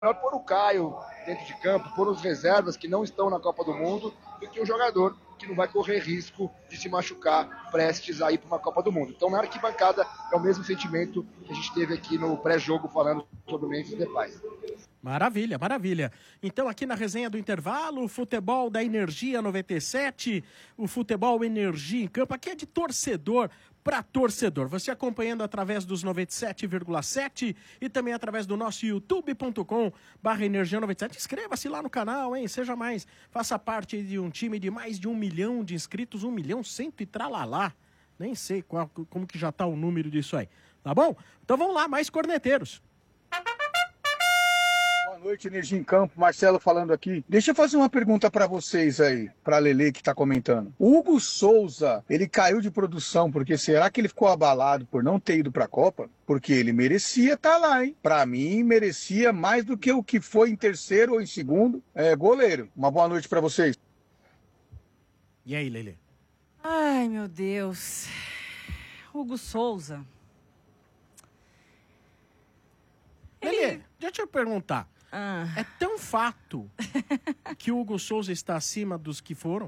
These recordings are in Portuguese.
pôr o Caio dentro de campo, pôr os reservas que não estão na Copa do Mundo, do que um jogador que não vai correr risco de se machucar prestes a ir para uma Copa do Mundo. Então, na arquibancada, é o mesmo sentimento que a gente teve aqui no pré-jogo falando sobre o Memphis Depay. Maravilha, maravilha. Então, aqui na resenha do intervalo, o futebol da Energia 97, o futebol Energia em Campo, aqui é de torcedor para torcedor. Você acompanhando através dos 97,7 e também através do nosso youtube.com/energia97. Inscreva-se lá no canal, hein? Seja mais, faça parte de um time de mais de 1 milhão de inscritos, 1.100.000 e tralalá. Nem sei como que já tá o número disso aí, tá bom? Então vamos lá, mais corneteiros. Boa noite, Energia em Campo, Marcelo falando aqui. Deixa eu fazer uma pergunta para vocês aí, para Lele que tá comentando. O Hugo Souza, ele caiu de produção, porque será que ele ficou abalado por não ter ido pra Copa? Porque ele merecia estar lá, hein? Pra mim, merecia mais do que o que foi em terceiro ou em segundo. Goleiro. Uma boa noite para vocês. E aí, Lele? Ai, meu Deus. Hugo Souza. Lele, deixa eu perguntar. É tão fato que o Hugo Souza está acima dos que foram?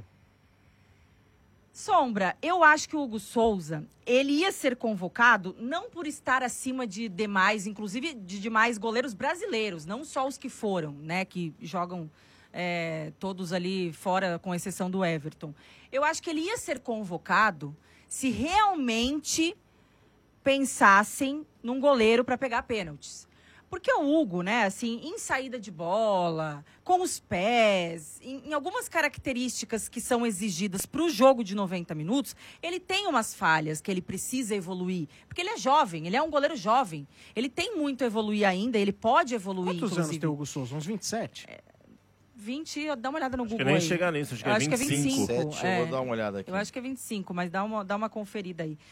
Sombra, eu acho que o Hugo Souza, ele ia ser convocado não por estar acima de demais, inclusive de demais goleiros brasileiros, não só os que foram, né, que jogam todos ali fora, com exceção do Everton. Eu acho que ele ia ser convocado se realmente pensassem num goleiro para pegar pênaltis. Porque o Hugo, né, assim, em saída de bola, com os pés, em algumas características que são exigidas para o jogo de 90 minutos, ele tem umas falhas que ele precisa evoluir. Porque ele é jovem, ele é um goleiro jovem. Ele tem muito a evoluir ainda, ele pode evoluir, Quantos inclusive. anos tem o Hugo Souza? Uns 27? 20, dá uma olhada no Acho Google que nem aí. chega nisso, acho que Eu é acho que é 25. 25. Eu vou dar uma olhada aqui. Eu acho que é 25, mas dá uma conferida aí.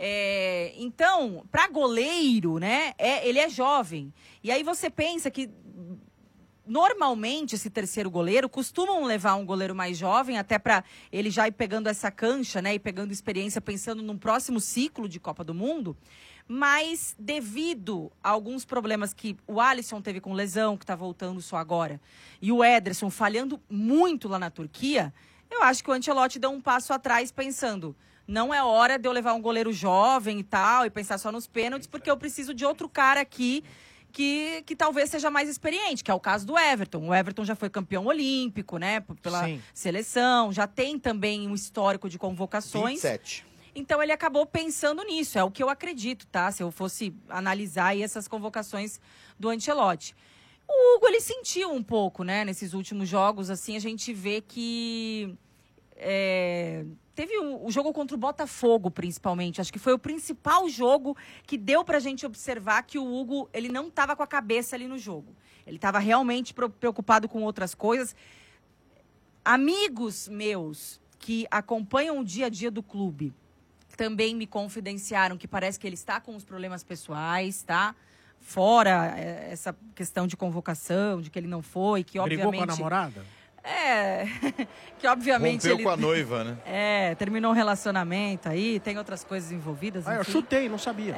Então, para goleiro, né, ele é jovem. E aí você pensa que normalmente esse terceiro goleiro costumam levar um goleiro mais jovem, até para ele já ir pegando essa cancha, né, e pegando experiência, pensando num próximo ciclo de Copa do Mundo. Mas devido a alguns problemas que o Alisson teve com lesão, que está voltando só agora, e o Ederson falhando muito lá na Turquia, eu acho que o Ancelotti deu um passo atrás pensando, não é hora de eu levar um goleiro jovem e tal, e pensar só nos pênaltis, porque eu preciso de outro cara aqui que talvez seja mais experiente, que é o caso do Everton. O Everton já foi campeão olímpico, né, pela seleção, já tem também um histórico de convocações. 27. Então ele acabou pensando nisso, é o que eu acredito, tá? Se eu fosse analisar aí essas convocações do Ancelotti. O Hugo, ele sentiu um pouco, né, nesses últimos jogos, assim, a gente vê que teve o jogo contra o Botafogo, principalmente. Acho que foi o principal jogo que deu pra gente observar que o Hugo, ele não estava com a cabeça ali no jogo. Ele estava realmente preocupado com outras coisas. Amigos meus que acompanham o dia a dia do clube também me confidenciaram que parece que ele está com os problemas pessoais, tá? Fora essa questão de convocação, de que ele não foi, que obviamente... Brigou com a namorada? Que obviamente rompeu ele... com a noiva, né? Terminou um relacionamento aí, tem outras coisas envolvidas. Eu chutei, não sabia.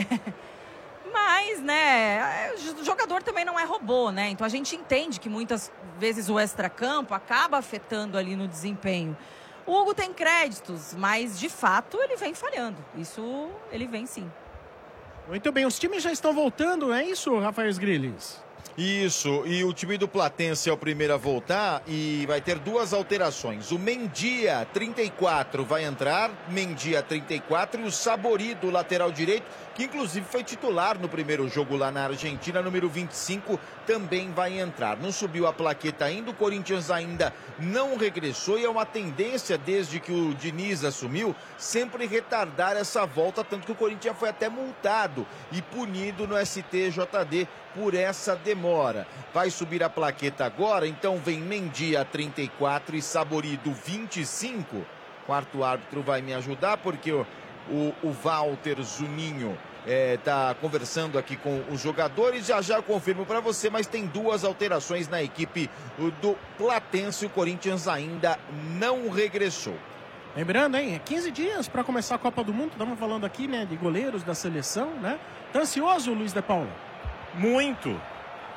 Mas, né, o jogador também não é robô, né? Então a gente entende que muitas vezes o extracampo acaba afetando ali no desempenho. O Hugo tem créditos, mas de fato ele vem falhando. Isso ele vem sim. Muito bem, os times já estão voltando, é isso, Rafael Sgrillis? Isso, e o time do Platense é o primeiro a voltar e vai ter duas alterações. O Mendia, 34, vai entrar, Mendia, 34, e o Saborido, lateral direito, que inclusive foi titular no primeiro jogo lá na Argentina, número 25, também vai entrar. Não subiu a plaqueta ainda, o Corinthians ainda não regressou e é uma tendência desde que o Diniz assumiu, sempre retardar essa volta, tanto que o Corinthians foi até multado e punido no STJD por essa demora. Vai subir a plaqueta agora, então vem Mendia 34 e Saborido 25. Quarto árbitro vai me ajudar porque o Walter Zuninho está conversando aqui com os jogadores. Já confirmo para você, mas tem duas alterações na equipe do Platense. O Corinthians ainda não regressou. Lembrando, hein, 15 dias para começar a Copa do Mundo. Estamos falando aqui, né, de goleiros da seleção, né? Tá ansioso, Luiz de Paula? Muito.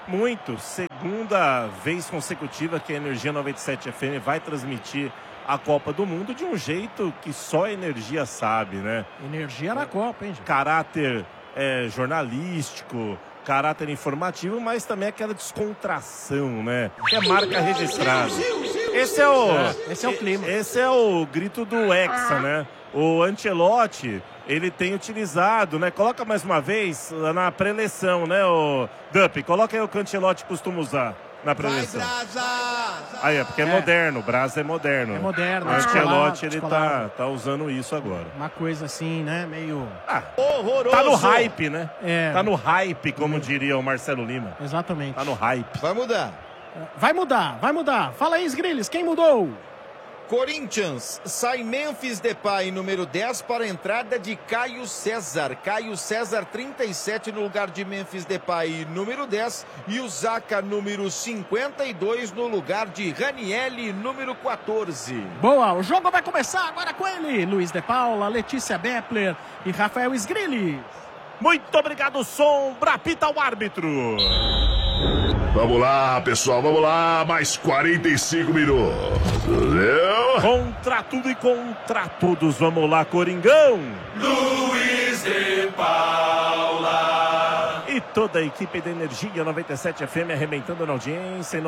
Muito. Segunda vez consecutiva que a Energia 97 FM vai transmitir a Copa do Mundo de um jeito que só a Energia sabe, né? Energia na Copa, hein, gente? Caráter jornalístico, caráter informativo, mas também aquela descontração, né? Que é marca registrada. Esse é o clima. Esse é o grito do Hexa, né? O Ancelotti, ele tem utilizado, né? Coloca mais uma vez na preleção, né, o Dup? Coloca aí o que o Ancelotti costuma usar na preleção. Aí é porque é moderno, o Brasa é moderno. É moderno. O Ancelotti, ele tá usando isso agora. Uma coisa assim, né? Meio... Horroroso. Tá no hype, né? É. Tá no hype, como diria o Marcelo Lima. Exatamente. Tá no hype. Vai mudar. Vai mudar. Fala aí, Sgrilles, quem mudou? Corinthians, sai Memphis Depay, número 10, para a entrada de Caio César. Caio César, 37, no lugar de Memphis Depay, número 10. E o Zaca, número 52, no lugar de Ranielli, número 14. Boa, o jogo vai começar agora com ele. Luiz de Paula, Letícia Bepler e Rafael Sgrilles. Muito obrigado, Sombra. Apita o árbitro. Vamos lá, pessoal, vamos lá. Mais 45 minutos. Entendeu? Contra tudo e contra todos. Vamos lá, Coringão. Luiz de Paula. E toda a equipe da Energia 97 FM arrebentando na audiência em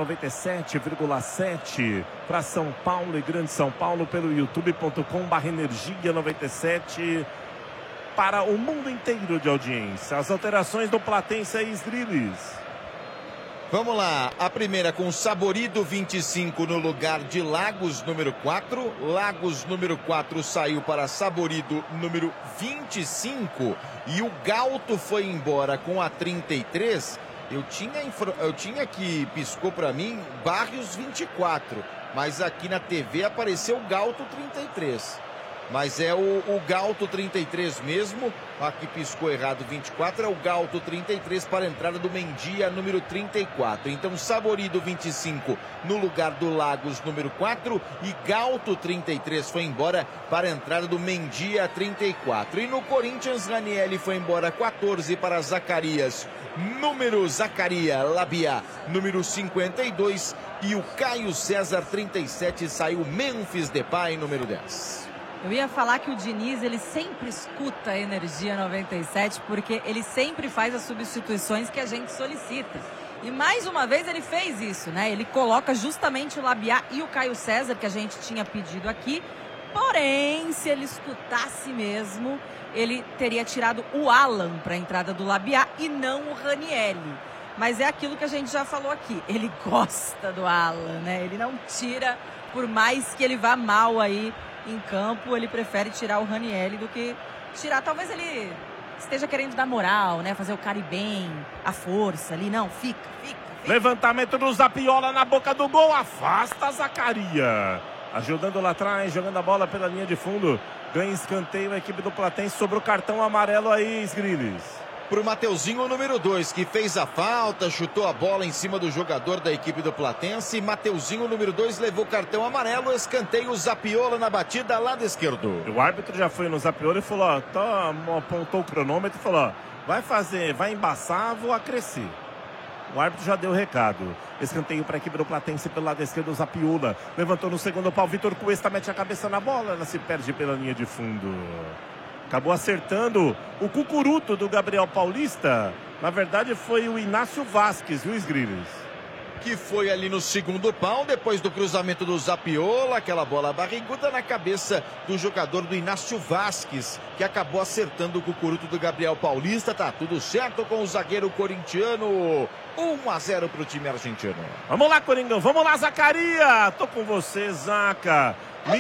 97,7 para São Paulo e Grande São Paulo pelo youtube.com/energia 97 para o mundo inteiro de audiência. As alterações do Platense e Sgrilles. Vamos lá, a primeira com Saborido 25 no lugar de Lagos número 4. Lagos número 4 saiu para Saborido número 25 e o Galto foi embora com a 33. Eu tinha que piscou para mim Barrios 24, mas aqui na TV apareceu o Galto 33. Mas é o Galto 33 mesmo. Aqui piscou errado 24. É o Galto 33 para a entrada do Mendia, número 34. Então, Saborido 25 no lugar do Lagos, número 4. E Galto 33 foi embora para a entrada do Mendia, 34. E no Corinthians, Ranielli foi embora 14 para Zacarias. Número Zacaria Labia, número 52. E o Caio César, 37, saiu Memphis Depay, número 10. Eu ia falar que o Diniz, ele sempre escuta a Energia 97, porque ele sempre faz as substituições que a gente solicita. E mais uma vez ele fez isso, né? Ele coloca justamente o Labiá e o Caio César, que a gente tinha pedido aqui. Porém, se ele escutasse mesmo, ele teria tirado o Alan para a entrada do Labiá e não o Ranielli. Mas é aquilo que a gente já falou aqui. Ele gosta do Alan, né? Ele não tira, por mais que ele vá mal aí em campo, ele prefere tirar o Ranielli do que tirar. Talvez ele esteja querendo dar moral, né? Fazer o cara ir bem, a força ali. Não, fica. Levantamento do Zapiola na boca do gol. Afasta a Zacaria. Ajudando lá atrás, jogando a bola pela linha de fundo. Ganha escanteio a equipe do Platense sobre o cartão amarelo aí, Sgrilles. Pro Mateuzinho, número 2, que fez a falta, chutou a bola em cima do jogador da equipe do Platense. Mateuzinho, número 2, levou cartão amarelo, escanteio, Zapiola na batida, lado esquerdo. O árbitro já foi no Zapiola e falou, apontou o cronômetro e falou, vai embaçar, vou acrescer. O árbitro já deu o recado. Escanteio para a equipe do Platense pelo lado esquerdo, Zapiola. Levantou no segundo pau, Vitor Cuesta mete a cabeça na bola, ela se perde pela linha de fundo. Acabou acertando o cucuruto do Gabriel Paulista. Na verdade, foi o Inácio Vasquez, viu, Sgrilles? Que foi ali no segundo pau, depois do cruzamento do Zapiola, aquela bola barriguda na cabeça do jogador do Inácio Vasquez, que acabou acertando o cucuruto do Gabriel Paulista. Tá tudo certo com o zagueiro corintiano. 1-0 pro time argentino. Vamos lá, Coringão. Vamos lá, Zacaria. Tô com você, Zaca.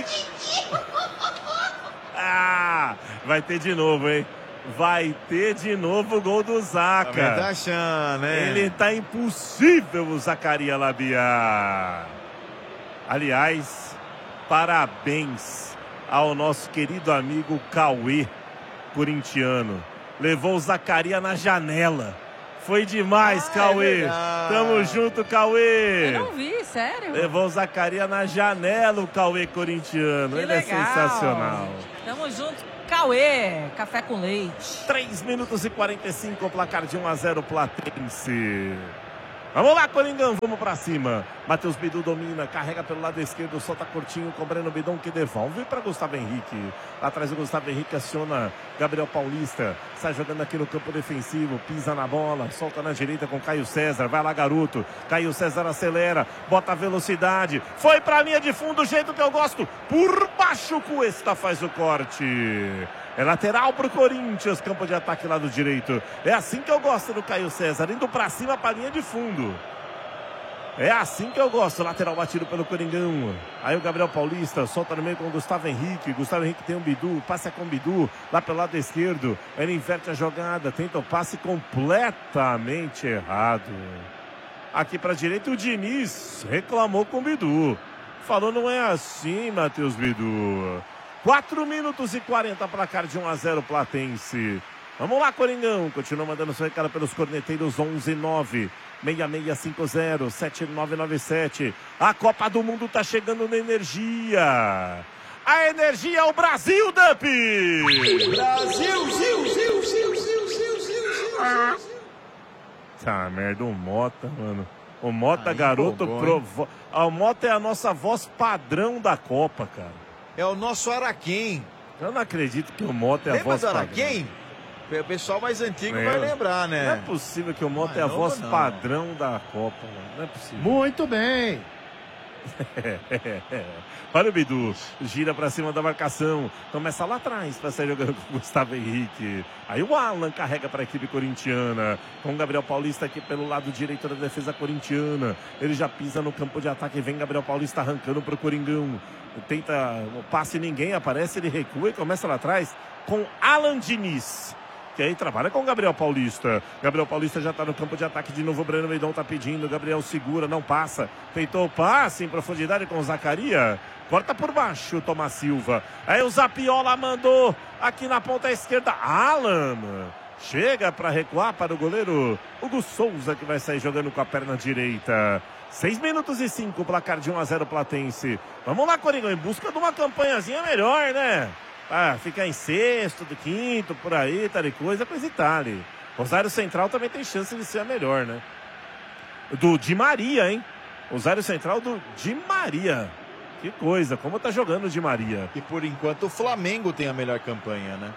Vai ter de novo, hein? Vai ter de novo o gol do Zaca. Tá achando, né? Ele tá impossível, o Zacaria Labia. Aliás, parabéns ao nosso querido amigo Cauê, corintiano. Levou o Zacaria na janela. Foi demais, Cauê. Tamo junto, Cauê. Eu não vi, sério. Levou o Zacaria na janela, o Cauê corintiano. Que Ele legal. é sensacional. Tamo junto, Cauê. Café com leite. 3 minutos e 45, o placar de 1-0 Platense. Vamos lá, Coringão, vamos pra cima. Matheus Bidu domina, carrega pelo lado esquerdo, solta curtinho, cobrando o Bidon que devolve para Gustavo Henrique. Lá atrás o Gustavo Henrique aciona Gabriel Paulista, sai jogando aqui no campo defensivo, pisa na bola, solta na direita com Caio César, vai lá garoto, Caio César acelera, bota a velocidade, foi pra linha de fundo, do jeito que eu gosto, por baixo Cuesta faz o corte. É lateral pro Corinthians, campo de ataque lado direito. É assim que eu gosto do Caio César, indo pra cima pra linha de fundo. É assim que eu gosto, lateral batido pelo Coringão. Aí o Gabriel Paulista solta no meio com o Gustavo Henrique. Gustavo Henrique tem um Bidu, passa com o Bidu, lá pelo lado esquerdo. Ele inverte a jogada, tenta o passe completamente errado. Aqui pra direita o Diniz reclamou com o Bidu. Falou, não é assim, Matheus Bidu. 4 minutos e 40, placar de 1-0 Platense. Vamos lá, Coringão. Continua mandando seu recado pelos corneteiros 11-9-6650-7997. A Copa do Mundo tá chegando na Energia. A Energia é o Brasil, Dup! Brasil, Tá, merda, o Mota, mano. O Mota, garoto, o Mota é a nossa voz padrão da Copa, cara. É o nosso Araquém. Eu não acredito que o Mota é a voz padrão. Lembra do Araquém? O pessoal mais antigo vai lembrar, né? Não é possível que o Mota é a voz padrão da Copa, mano. Não é possível. Muito bem. Olha o Bidu, gira pra cima da marcação, começa lá atrás pra sair jogando com o Gustavo Henrique. Aí o Alan carrega pra equipe corintiana, com o Gabriel Paulista aqui pelo lado direito da defesa corintiana. Ele já pisa no campo de ataque, vem Gabriel Paulista arrancando pro Coringão. Tenta o passe, ninguém aparece, ele recua e começa lá atrás com Alan Diniz, que aí trabalha com o Gabriel Paulista. Gabriel Paulista já tá no campo de ataque de novo. O Breno Meidon tá pedindo. Gabriel segura, não passa. Tentou o passe em profundidade com o Zacaria. Corta por baixo o Tomás Silva. Aí o Zapiola mandou aqui na ponta esquerda. Alan chega para recuar para o goleiro Hugo Souza, que vai sair jogando com a perna direita. 6 minutos e 5, placar de 1-0 Platense. Vamos lá, Coringão, em busca de uma campanhazinha melhor, né? Ah, ficar em sexto, de quinto, por aí, tal e coisa e tal. Rosário Central também tem chance de ser a melhor, né? Do Di Maria, hein? Rosário Central do Di Maria. Que coisa, como tá jogando o Di Maria. E por enquanto o Flamengo tem a melhor campanha, né?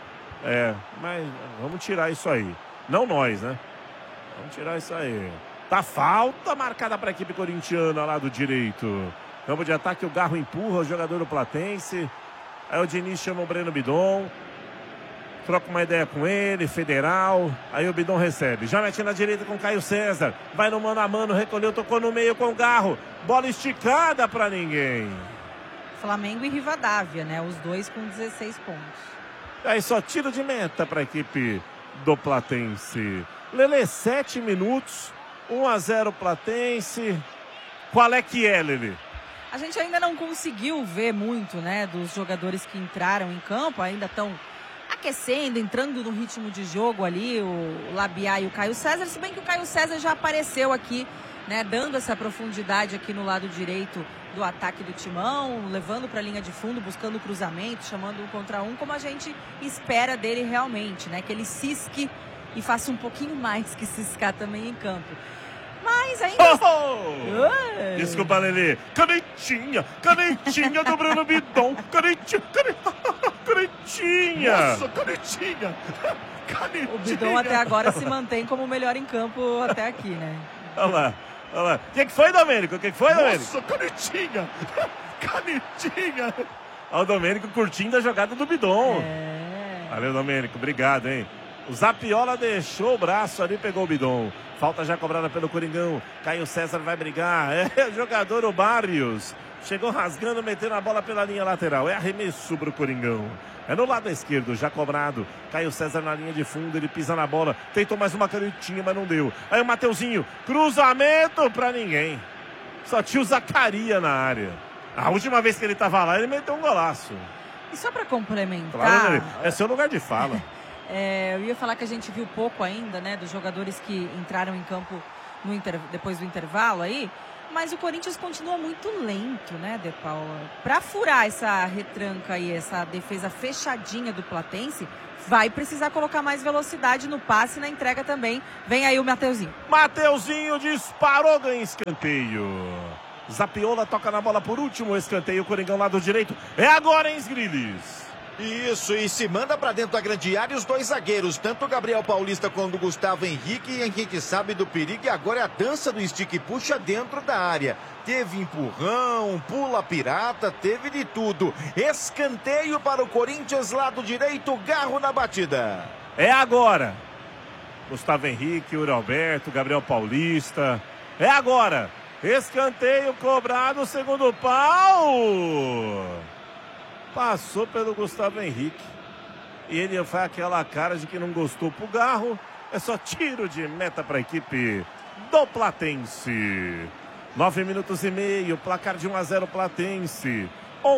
É, mas vamos tirar isso aí. Não nós, né? Vamos tirar isso aí. Tá falta marcada para a equipe corintiana lá do direito. Campo de ataque, o Garro empurra o jogador do Platense. Aí o Diniz chama o Breno Bidon. Troca uma ideia com ele, federal. Aí o Bidon recebe. Já mete na direita com o Caio César. Vai no mano a mano, recolheu, tocou no meio com o Garro. Bola esticada para ninguém. Flamengo e Rivadavia, né? Os dois com 16 pontos. Aí só tiro de meta para a equipe do Platense. Lelê, 7 minutos. 1-0 Platense. Qual é que é, Lelê? A gente ainda não conseguiu ver muito, né, dos jogadores que entraram em campo. Ainda estão aquecendo, entrando no ritmo de jogo ali, o Labiá e o Caio César. Se bem que o Caio César já apareceu aqui, né, dando essa profundidade aqui no lado direito do ataque do Timão, levando para a linha de fundo, buscando cruzamento, chamando um contra um, como a gente espera dele realmente, né, que ele cisque e faça um pouquinho mais que ciscar também em campo. Mas ainda... Desculpa, Lelê. Canetinha do Breno Bidon. Canetinha. Nossa, canetinha. O Bidon até agora se mantém como o melhor em campo até aqui, né? Olha lá. O que foi, Domênico? Nossa, canetinha. Olha o Domênico curtindo a jogada do Bidon. É. Valeu, Domênico. Obrigado, hein? O Zapiola deixou o braço ali, pegou o Bidon. Falta já cobrada pelo Coringão. Caio César vai brigar. É o jogador, o Barrios. Chegou rasgando, metendo a bola pela linha lateral. É arremesso pro Coringão. É no lado esquerdo, já cobrado. Caio César na linha de fundo, ele pisa na bola. Tentou mais uma canetinha, mas não deu. Aí o Mateuzinho, cruzamento pra ninguém. Só tinha o Zacaria na área. A última vez que ele tava lá, ele meteu um golaço. E só pra complementar... Claro, é seu lugar de fala. Eu ia falar que a gente viu pouco ainda, né, dos jogadores que entraram em campo depois do intervalo aí, Mas o Corinthians continua muito lento, né, De Paula? Para furar essa retranca e essa defesa fechadinha do Platense, vai precisar colocar mais velocidade no passe e na entrega também. Vem aí o Mateuzinho. Mateuzinho disparou, ganha escanteio. Zapiola toca na bola por último, escanteio, Coringão lado direito. É agora, hein, Sgrilis? Isso, e se manda pra dentro da grande área os dois zagueiros, tanto o Gabriel Paulista quanto o Gustavo Henrique. E a gente sabe do perigo e agora é a dança do estica e puxa dentro da área. Teve empurrão, pula pirata, teve de tudo. Escanteio para o Corinthians, lado direito, Garro na batida. É agora. Gustavo Henrique, Uri Alberto, Gabriel Paulista. É agora. Escanteio cobrado, segundo pau. Passou pelo Gustavo Henrique. E ele faz aquela cara de que não gostou pro Garro. É só tiro de meta para a equipe do Platense. 9 minutos e meio, placar de 1-0 Platense.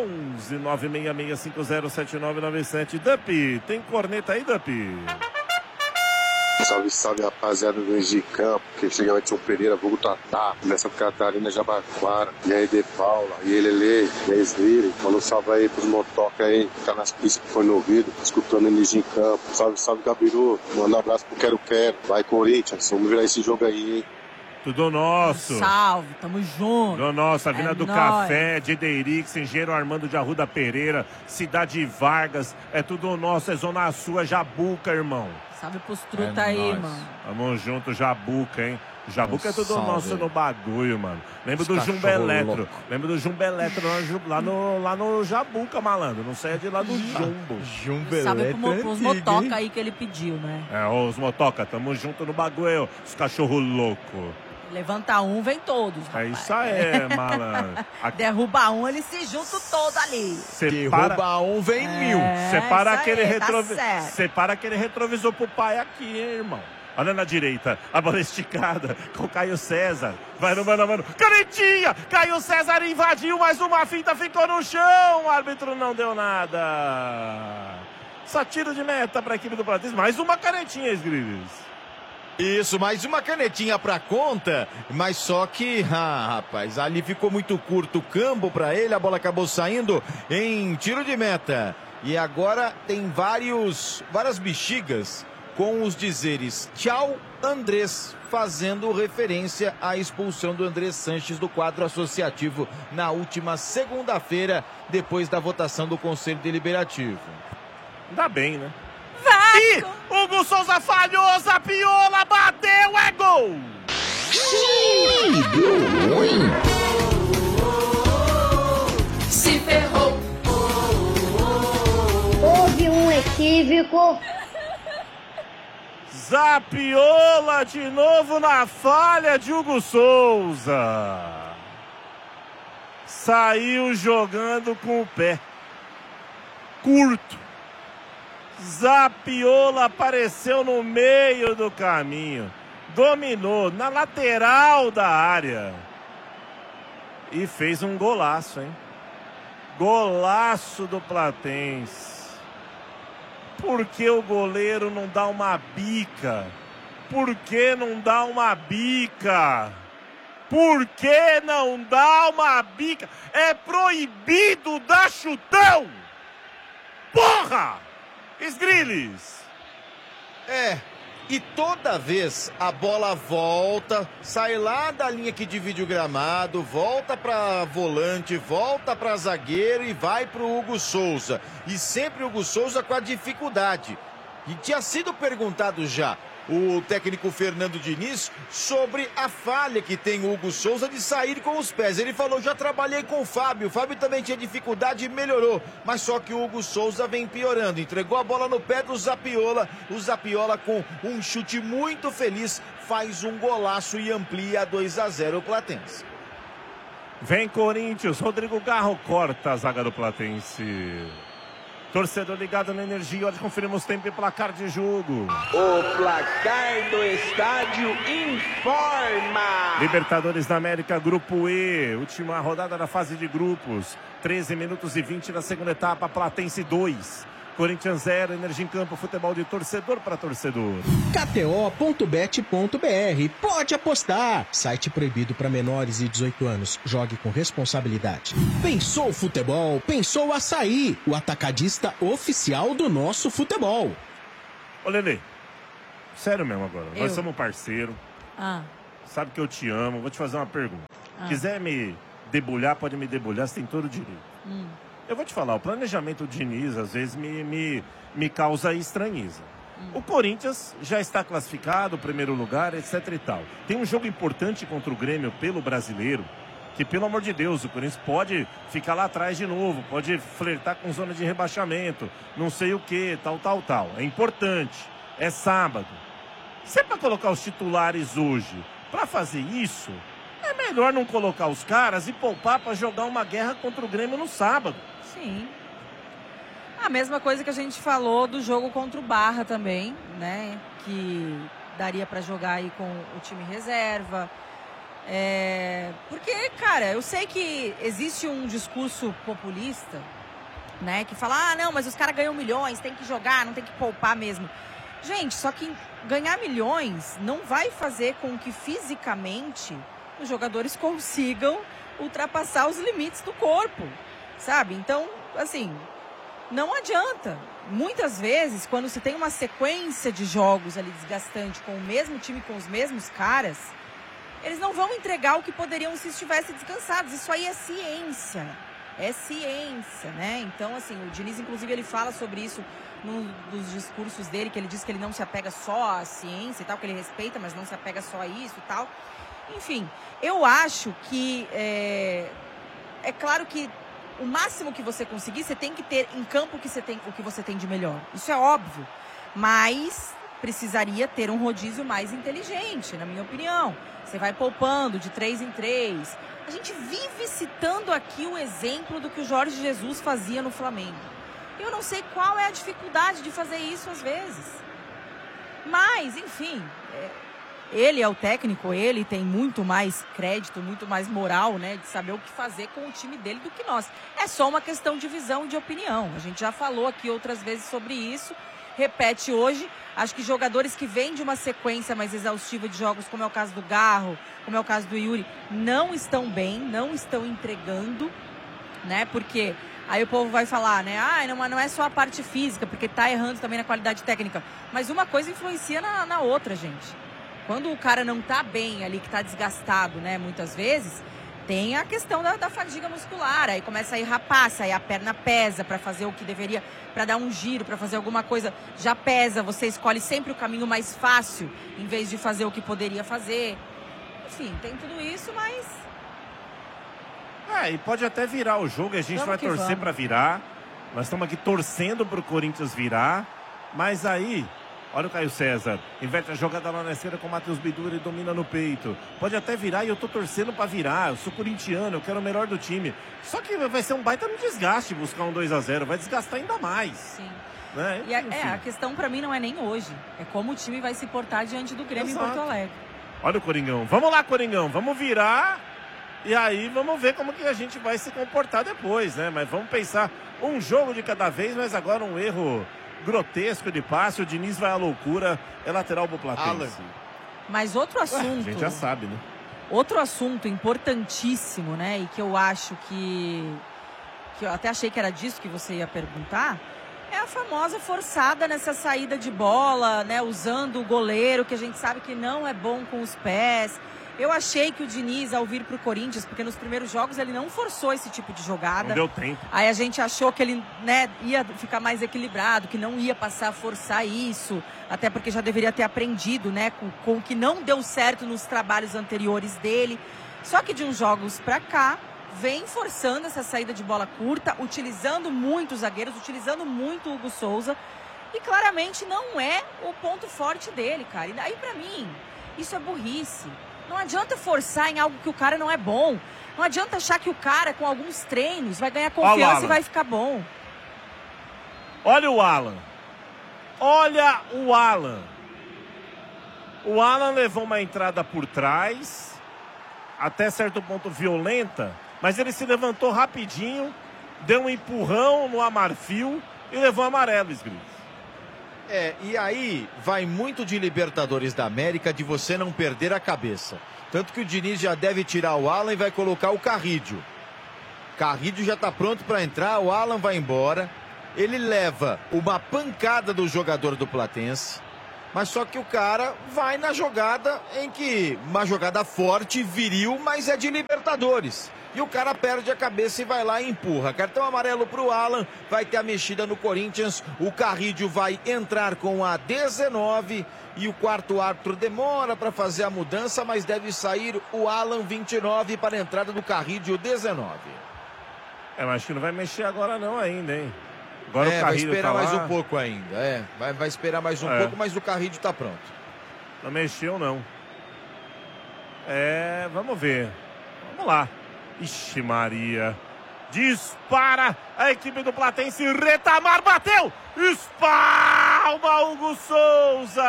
11-966507997. Dup, tem corneta aí, Dup? Salve, salve, rapaziada do Engenho Campo, que chega o Pereira, vulgo Tatá, Nessa Catarina, Jabaquara, e aí De Paula, e aí Lele, e aí Sviri. Manda um salve aí pros motoca aí, que tá nas pistas que foi no ouvido, escutando o Engenho Campo. Salve, salve, Gabiru, manda um abraço pro Quero Quero. Vai, Corinthians, vamos virar esse jogo aí, hein? Tudo nosso. Salve, tamo junto. Tudo nosso, a Vila do nóis. Café, de Deirix, Engenheiro Armando de Arruda Pereira, Cidade Vargas, é tudo nosso, é Zona Sul, é Jabuca, irmão. Salve pros truta aí, nóis. mano. Tamo junto, Jabuca, hein? Jabuca é tudo Salve. nosso no bagulho, mano. Lembro Os do cachorro Jumbeletro. louco. Lembro do Jumbeletro lá no Jabuca, malandro. Não saia de lá do Jumbo. Salve pros motoca aí que ele pediu, né? É, os motoca, tamo junto no bagulho, os cachorro louco. Levanta um, vem todos. É rapaz. isso aí, malandro. Derruba um, ele se junta todo ali. Derruba um, vem mil. Separa isso aquele, aí, tá certo. Separa aquele retrovisor pro pai aqui, hein, irmão. Olha na direita, a bola esticada com o Caio César. Vai no mano a mano. Canetinha! Caio César invadiu, mais uma finta ficou no chão. O árbitro não deu nada. Só tiro de meta para a equipe do Platense. Mais uma canetinha, Sgrilis. Isso, mais uma canetinha pra conta, mas só que, rapaz, ali ficou muito curto o campo pra ele, a bola acabou saindo em tiro de meta. E agora tem várias bexigas com os dizeres tchau, Andrés, fazendo referência à expulsão do Andrés Sanches do quadro associativo na última segunda-feira, depois da votação do Conselho Deliberativo. Ainda bem, né? Vai! Ih, Hugo Souza falhou, Zapiola bateu, é gol! Deu ruim. Se ferrou. Houve um equívoco. Zapiola de novo na falha de Hugo Souza. Saiu jogando com o pé curto. Zapiola apareceu no meio do caminho, dominou na lateral da área e fez um golaço, hein? Golaço do Platense. Por que o goleiro não dá uma bica? Por que não dá uma bica? Por que não dá uma bica? É proibido dar chutão! Porra! Sgrilis! E toda vez a bola volta, sai lá da linha que divide o gramado, volta para volante, volta para zagueiro e vai para o Hugo Souza. E sempre o Hugo Souza com a dificuldade. E tinha sido perguntado já o técnico Fernando Diniz sobre a falha que tem o Hugo Souza de sair com os pés. Ele falou, já trabalhei com o Fábio também tinha dificuldade e melhorou. Mas só que o Hugo Souza vem piorando. Entregou a bola no pé do Zapiola. O Zapiola com um chute muito feliz faz um golaço e amplia 2-0 o Platense. Vem Corinthians, Rodrigo Garro corta a zaga do Platense. Torcedor ligado na Energia, hoje conferimos tempo e placar de jogo. O placar do estádio informa. Libertadores da América, Grupo E, última rodada da fase de grupos. 13 minutos e 20 na segunda etapa, Platense 2, Corinthians 0, Energia em Campo, futebol de torcedor para torcedor. KTO.bet.br. Pode apostar. Site proibido para menores de 18 anos. Jogue com responsabilidade. Pensou futebol? Pensou Açaí, o atacadista oficial do nosso futebol. Ô, Lelê, sério mesmo agora. Nós somos parceiro. Sabe que eu te amo. Vou te fazer uma pergunta. Quiser me debulhar, pode me debulhar. Você tem todo o direito. Eu vou te falar, o planejamento do Diniz, às vezes, me causa estranheza. O Corinthians já está classificado, primeiro lugar, etc e tal. Tem um jogo importante contra o Grêmio pelo Brasileiro, que, pelo amor de Deus, o Corinthians pode ficar lá atrás de novo, pode flertar com zona de rebaixamento, não sei o que, tal. É importante, é sábado. Se é para colocar os titulares hoje, para fazer isso, é melhor não colocar os caras e poupar para jogar uma guerra contra o Grêmio no sábado. Sim. A mesma coisa que a gente falou do jogo contra o Barra também, né? Que daria para jogar aí com o time reserva. Porque, cara, eu sei que existe um discurso populista, né? Que fala, não, mas os caras ganham milhões, tem que jogar, não tem que poupar mesmo. Gente, só que ganhar milhões não vai fazer com que fisicamente os jogadores consigam ultrapassar os limites do corpo, sabe? Então, assim, não adianta. Muitas vezes, quando se tem uma sequência de jogos ali desgastante com o mesmo time, com os mesmos caras, eles não vão entregar o que poderiam se estivessem descansados. Isso aí é ciência. É ciência, né? Então, assim, o Diniz, inclusive, ele fala sobre isso num dos discursos dele, que ele diz que ele não se apega só à ciência e tal, que ele respeita, mas não se apega só a isso e tal. Enfim, eu acho que é claro que o máximo que você conseguir, você tem que ter em campo o que você tem de melhor. Isso é óbvio. Mas precisaria ter um rodízio mais inteligente, na minha opinião. Você vai poupando de 3 em 3. A gente vive citando aqui o exemplo do que o Jorge Jesus fazia no Flamengo. Eu não sei qual é a dificuldade de fazer isso às vezes. Mas, enfim, ele é o técnico, ele tem muito mais crédito, muito mais moral, né, de saber o que fazer com o time dele do que nós. É só uma questão de visão e de opinião. A gente já falou aqui outras vezes sobre isso, repete hoje. Acho que jogadores que vêm de uma sequência mais exaustiva de jogos, como é o caso do Garro, como é o caso do Yuri, não estão bem, não estão entregando, né, porque aí o povo vai falar, né, não é só a parte física, porque tá errando também na qualidade técnica. Mas uma coisa influencia na outra, gente. Quando o cara não tá bem ali, que tá desgastado, né, muitas vezes, tem a questão da fadiga muscular, aí começa a ir rapaça, aí a perna pesa para fazer o que deveria, para dar um giro, para fazer alguma coisa, já pesa, você escolhe sempre o caminho mais fácil, em vez de fazer o que poderia fazer. Enfim, tem tudo isso, mas... E pode até virar o jogo, a gente vai torcer para virar, nós estamos aqui torcendo pro Corinthians virar, mas aí... Olha o Caio César, inverte a jogada lá na esquerda com o Matheus Bidu, ele domina no peito. Pode até virar e eu tô torcendo pra virar. Eu sou corintiano, eu quero o melhor do time. Só que vai ser um baita no desgaste buscar um 2-0, vai desgastar ainda mais. Sim. Né? E a questão pra mim não é nem hoje, é como o time vai se portar diante do Grêmio. Exato. Em Porto Alegre. Olha o Coringão, vamos lá, Coringão, vamos virar e aí vamos ver como que a gente vai se comportar depois, né? Mas vamos pensar um jogo de cada vez, mas agora um erro grotesco de passe, o Diniz vai à loucura, é lateral pro Platense. Mas outro assunto... a gente já sabe, né? Outro assunto importantíssimo, né, e que eu acho que eu até achei que era disso que você ia perguntar, é a famosa forçada nessa saída de bola, né, usando o goleiro, que a gente sabe que não é bom com os pés. Eu achei que o Diniz, ao vir pro Corinthians, porque nos primeiros jogos ele não forçou esse tipo de jogada. Não deu tempo. Aí a gente achou que ele, né, ia ficar mais equilibrado, que não ia passar a forçar isso, até porque já deveria ter aprendido, né, com o que não deu certo nos trabalhos anteriores dele. Só que de uns jogos pra cá, vem forçando essa saída de bola curta, utilizando muito os zagueiros, utilizando muito o Hugo Souza, e claramente não é o ponto forte dele, cara. E daí, pra mim, isso é burrice. Não adianta forçar em algo que o cara não é bom. Não adianta achar que o cara, com alguns treinos, vai ganhar confiança e vai ficar bom. Olha o Alan. Olha o Alan. O Alan levou uma entrada por trás, até certo ponto violenta, mas ele se levantou rapidinho, deu um empurrão no Amarfil, e levou amarelo, Esgrilo. E aí vai muito de Libertadores da América de você não perder a cabeça. Tanto que o Diniz já deve tirar o Alan e vai colocar o Carrídio. Carrídio já está pronto para entrar, o Alan vai embora. Ele leva uma pancada do jogador do Platense, mas só que o cara vai na jogada em que, uma jogada forte, viril, mas é de Libertadores. E o cara perde a cabeça e vai lá e empurra. Cartão amarelo para o Alan, vai ter a mexida no Corinthians. O Carrídio vai entrar com a 19 e o quarto árbitro demora para fazer a mudança, mas deve sair o Alan 29 para a entrada do Carrídio 19. Mas acho que não vai mexer agora não ainda, hein? Agora o vai esperar tá mais lá. um pouco ainda. Vai esperar mais um pouco, mas o Carrídio está pronto. Não mexeu, não. Vamos ver. Vamos lá. Ixi, Maria. Dispara a equipe do Platense. Retamar bateu. Espalma Hugo Souza.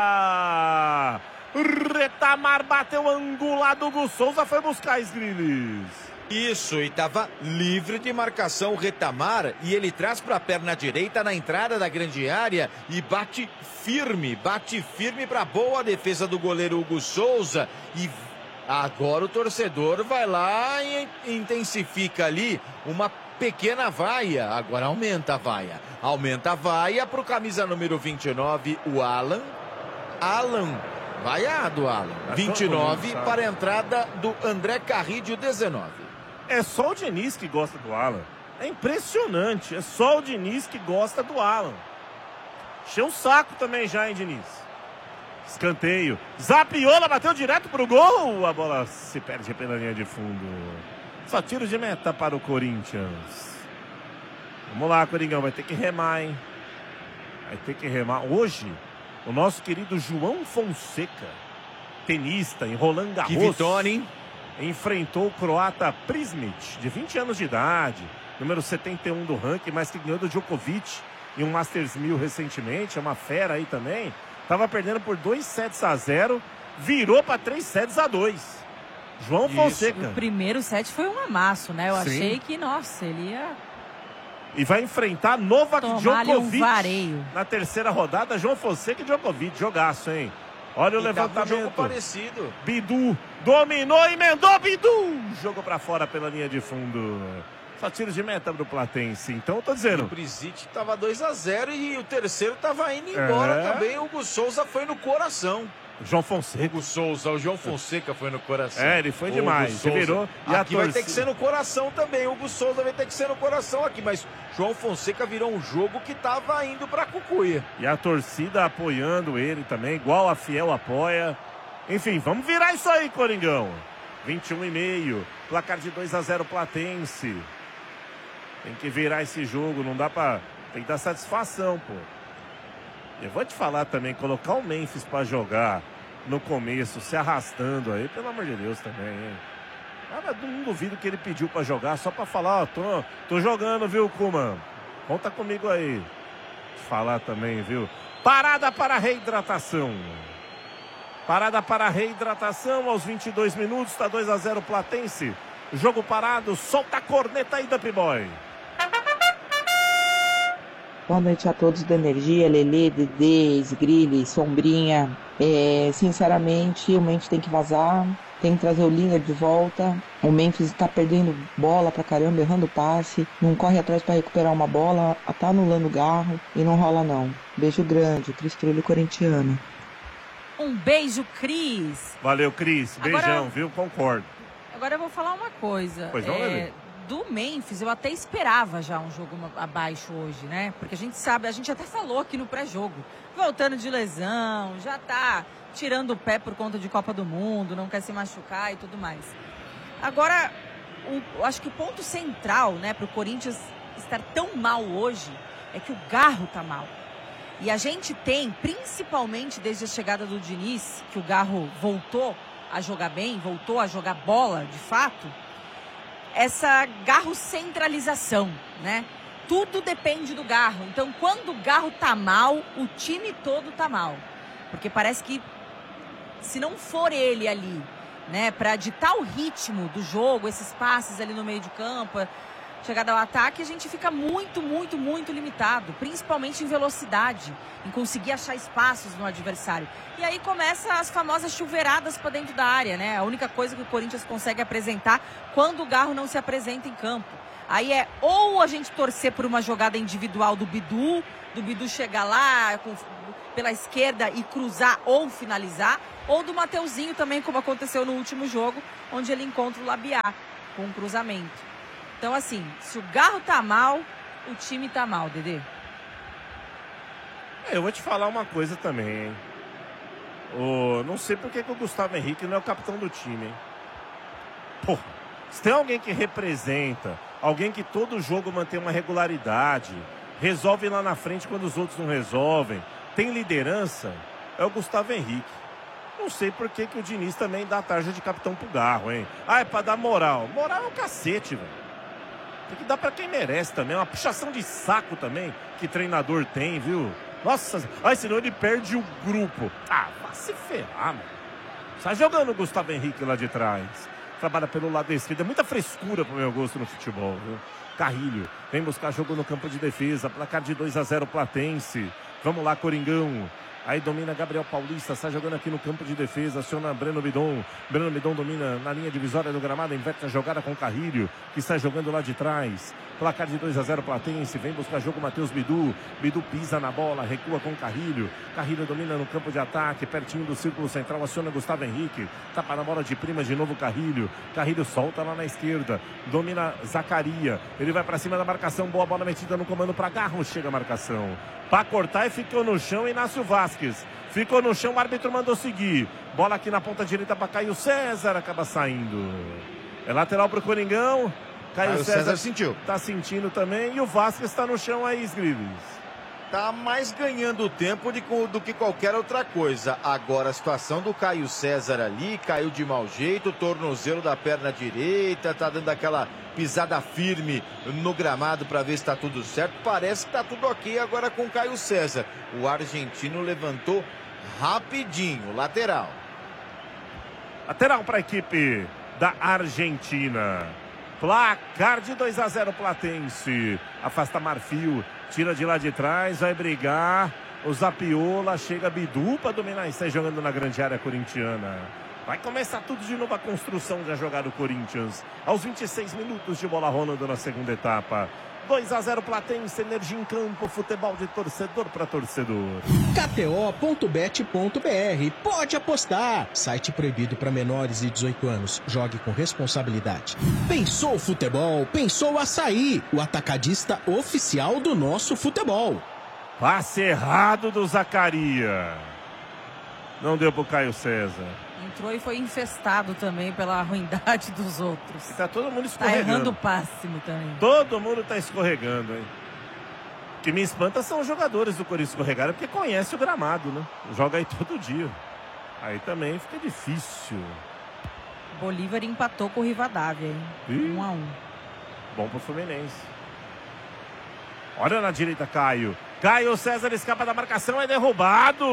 Retamar bateu angulado. Hugo Souza foi buscar Esgrilis. Isso, e estava livre de marcação o Retamar, e ele traz para a perna direita na entrada da grande área e bate firme para boa defesa do goleiro Hugo Souza. E agora o torcedor vai lá e intensifica ali uma pequena vaia. Agora aumenta a vaia para o camisa número 29, o Alan. Vaiado, Alan. 29 para a entrada do André Carrídio, 19. É só o Diniz que gosta do Alan. É impressionante. É só o Diniz que gosta do Alan. Encheu o saco também já, hein, Diniz? Escanteio. Zapiola bateu direto pro gol. A bola se perde pela linha de fundo. Só tiro de meta para o Corinthians. Vamos lá, Coringão. Vai ter que remar, hein? Vai ter que remar. Hoje, o nosso querido João Fonseca, tenista em Roland Garros. Que vitória, hein? Enfrentou o croata Prismic, de 20 anos de idade, número 71 do ranking, mas que ganhou do Djokovic em um Masters 1000 recentemente, é uma fera aí também. Tava perdendo por 2-0, virou para 3-2. João Fonseca. O primeiro set foi um amasso, né? Eu achei que, nossa, ele ia... E vai enfrentar Novak Djokovic vareio. na terceira rodada. João Fonseca e Djokovic, jogaço, hein? Olha o levantamento. Jogo parecido. Bidu dominou, emendou, Bidu jogou pra fora pela linha de fundo. Só tiro de meta pro Platense. Então eu tô dizendo. O Brisic tava 2-0 e o terceiro tava indo embora também. O Hugo Souza foi no coração. João Fonseca. O João Fonseca foi no coração. Ele foi demais. Ele virou. E aqui vai ter que ser no coração também. O Hugo Souza vai ter que ser no coração aqui. Mas João Fonseca virou um jogo que tava indo pra Cucuia. E a torcida apoiando ele também, igual a Fiel apoia. Enfim, vamos virar isso aí, Coringão. 21,5. Placar de 2-0 Platense. Tem que virar esse jogo. Não dá pra... Tem que dar satisfação, pô. Eu vou te falar também, colocar o Memphis pra jogar no começo, se arrastando aí, pelo amor de Deus também, hein? Não duvido que ele pediu pra jogar só pra falar, ó, tô jogando, viu, Kuman? Conta comigo aí. Vou te falar também, viu? Parada para a reidratação. Parada para a reidratação aos 22 minutos, tá 2-0 Platense. Jogo parado, solta a corneta aí da P-Boy. Boa noite a todos da Energia, Lelê, Dedê, Esgrilli, Sombrinha. Sinceramente, o Memphis tem que vazar, tem que trazer o Lingard de volta. O Memphis está perdendo bola pra caramba, errando passe, não corre atrás para recuperar uma bola, tá anulando o Garro e não rola não. Beijo grande, Cris Trulli, corintiano. Um beijo, Cris. Valeu, Cris. Beijão, viu? Concordo. Agora eu vou falar uma coisa. Pois não, Lelê? Do Memphis, eu até esperava já um jogo abaixo hoje, né? Porque a gente sabe, a gente até falou aqui no pré-jogo. Voltando de lesão, já tá tirando o pé por conta de Copa do Mundo, não quer se machucar e tudo mais. Agora, eu acho que o ponto central, né, pro Corinthians estar tão mal hoje, é que o Garro tá mal. E a gente tem, principalmente desde a chegada do Diniz, que o Garro voltou a jogar bem, voltou a jogar bola, de fato, essa Garro centralização, né? Tudo depende do Garro. Então, quando o Garro tá mal, o time todo tá mal. Porque parece que se não for ele ali, né, para ditar o ritmo do jogo, esses passes ali no meio de campo, chegada ao ataque, a gente fica muito, muito, muito limitado, principalmente em velocidade, em conseguir achar espaços no adversário. E aí começa as famosas chuveiradas para dentro da área, né? A única coisa que o Corinthians consegue apresentar quando o Garro não se apresenta em campo. Aí é ou a gente torcer por uma jogada individual do Bidu chegar lá pela esquerda e cruzar ou finalizar, ou do Mateuzinho também, como aconteceu no último jogo, onde ele encontra o Labiá com um cruzamento. Então, assim, se o Garro tá mal, o time tá mal, Dedê. Eu vou te falar uma coisa também, hein? Não sei por que o Gustavo Henrique não é o capitão do time, hein? Pô, se tem alguém que representa, alguém que todo jogo mantém uma regularidade, resolve lá na frente quando os outros não resolvem, tem liderança, é o Gustavo Henrique. Não sei por que o Diniz também dá a tarja de capitão pro Garro, hein? É pra dar moral. Moral é um cacete, velho. Tem que dar pra quem merece também. Uma puxação de saco também que treinador tem, viu? Nossa, senão ele perde o grupo. Vai se ferrar, mano. Sai jogando o Gustavo Henrique lá de trás. Trabalha pelo lado esquerdo. É muita frescura pro meu gosto no futebol, viu? Carrilho vem buscar jogo no campo de defesa. Placar de 2-0 Platense. Vamos lá, Coringão. Aí domina Gabriel Paulista, sai jogando aqui no campo de defesa, aciona Breno Bidon. Breno Bidon domina na linha divisória do gramado, inverte a jogada com Carrilho, que sai jogando lá de trás. Placar de 2-0 Platense, vem buscar jogo Matheus Bidu. Bidu pisa na bola, recua com Carrilho. Carrilho domina no campo de ataque, pertinho do círculo central, aciona Gustavo Henrique. Tapa na bola de prima, de novo Carrilho. Carrilho solta lá na esquerda, domina Zacaria. Ele vai pra cima da marcação, boa bola metida no comando pra Garro, chega a marcação. Pra cortar e ficou no chão Inácio Vasquez. Ficou no chão, o árbitro mandou seguir. Bola aqui na ponta direita para Caio César, acaba saindo. É lateral pro Coringão. Caio César sentiu. Tá sentindo também. E o Vasquez tá no chão aí, Sgrilis. Tá mais ganhando tempo do que qualquer outra coisa. Agora a situação do Caio César ali, caiu de mau jeito, tornozelo da perna direita, tá dando aquela pisada firme no gramado para ver se tá tudo certo. Parece que tá tudo ok agora com o Caio César. O argentino levantou rapidinho, lateral. Lateral para a equipe da Argentina. Placar de 2-0 Platense. Afasta Marfil, tira de lá de trás, vai brigar. O Zapiola, chega Bidu para dominar e sai jogando na grande área corintiana. Vai começar tudo de novo a construção da jogada do Corinthians. Aos 26 minutos de bola rolando na segunda etapa. 2-0 Platense, energia em campo, futebol de torcedor para torcedor. KTO.bet.br, pode apostar. Site proibido para menores de 18 anos. Jogue com responsabilidade. Pensou futebol? Pensou Açaí, o atacadista oficial do nosso futebol. Passe errado do Zacaria. Não deu pro Caio César. Entrou e foi infestado também pela ruindade dos outros. E tá todo mundo escorregando. Tá errando o passe também. Todo mundo tá escorregando, hein? O que me espanta são os jogadores do Corinthians escorregarem, porque conhece o gramado, né? Joga aí todo dia. Aí também fica difícil. Bolívar empatou com o Rivadavia, hein? 1-1. Bom pro Fluminense. Olha na direita, Caio. Caio César escapa da marcação, é derrubado.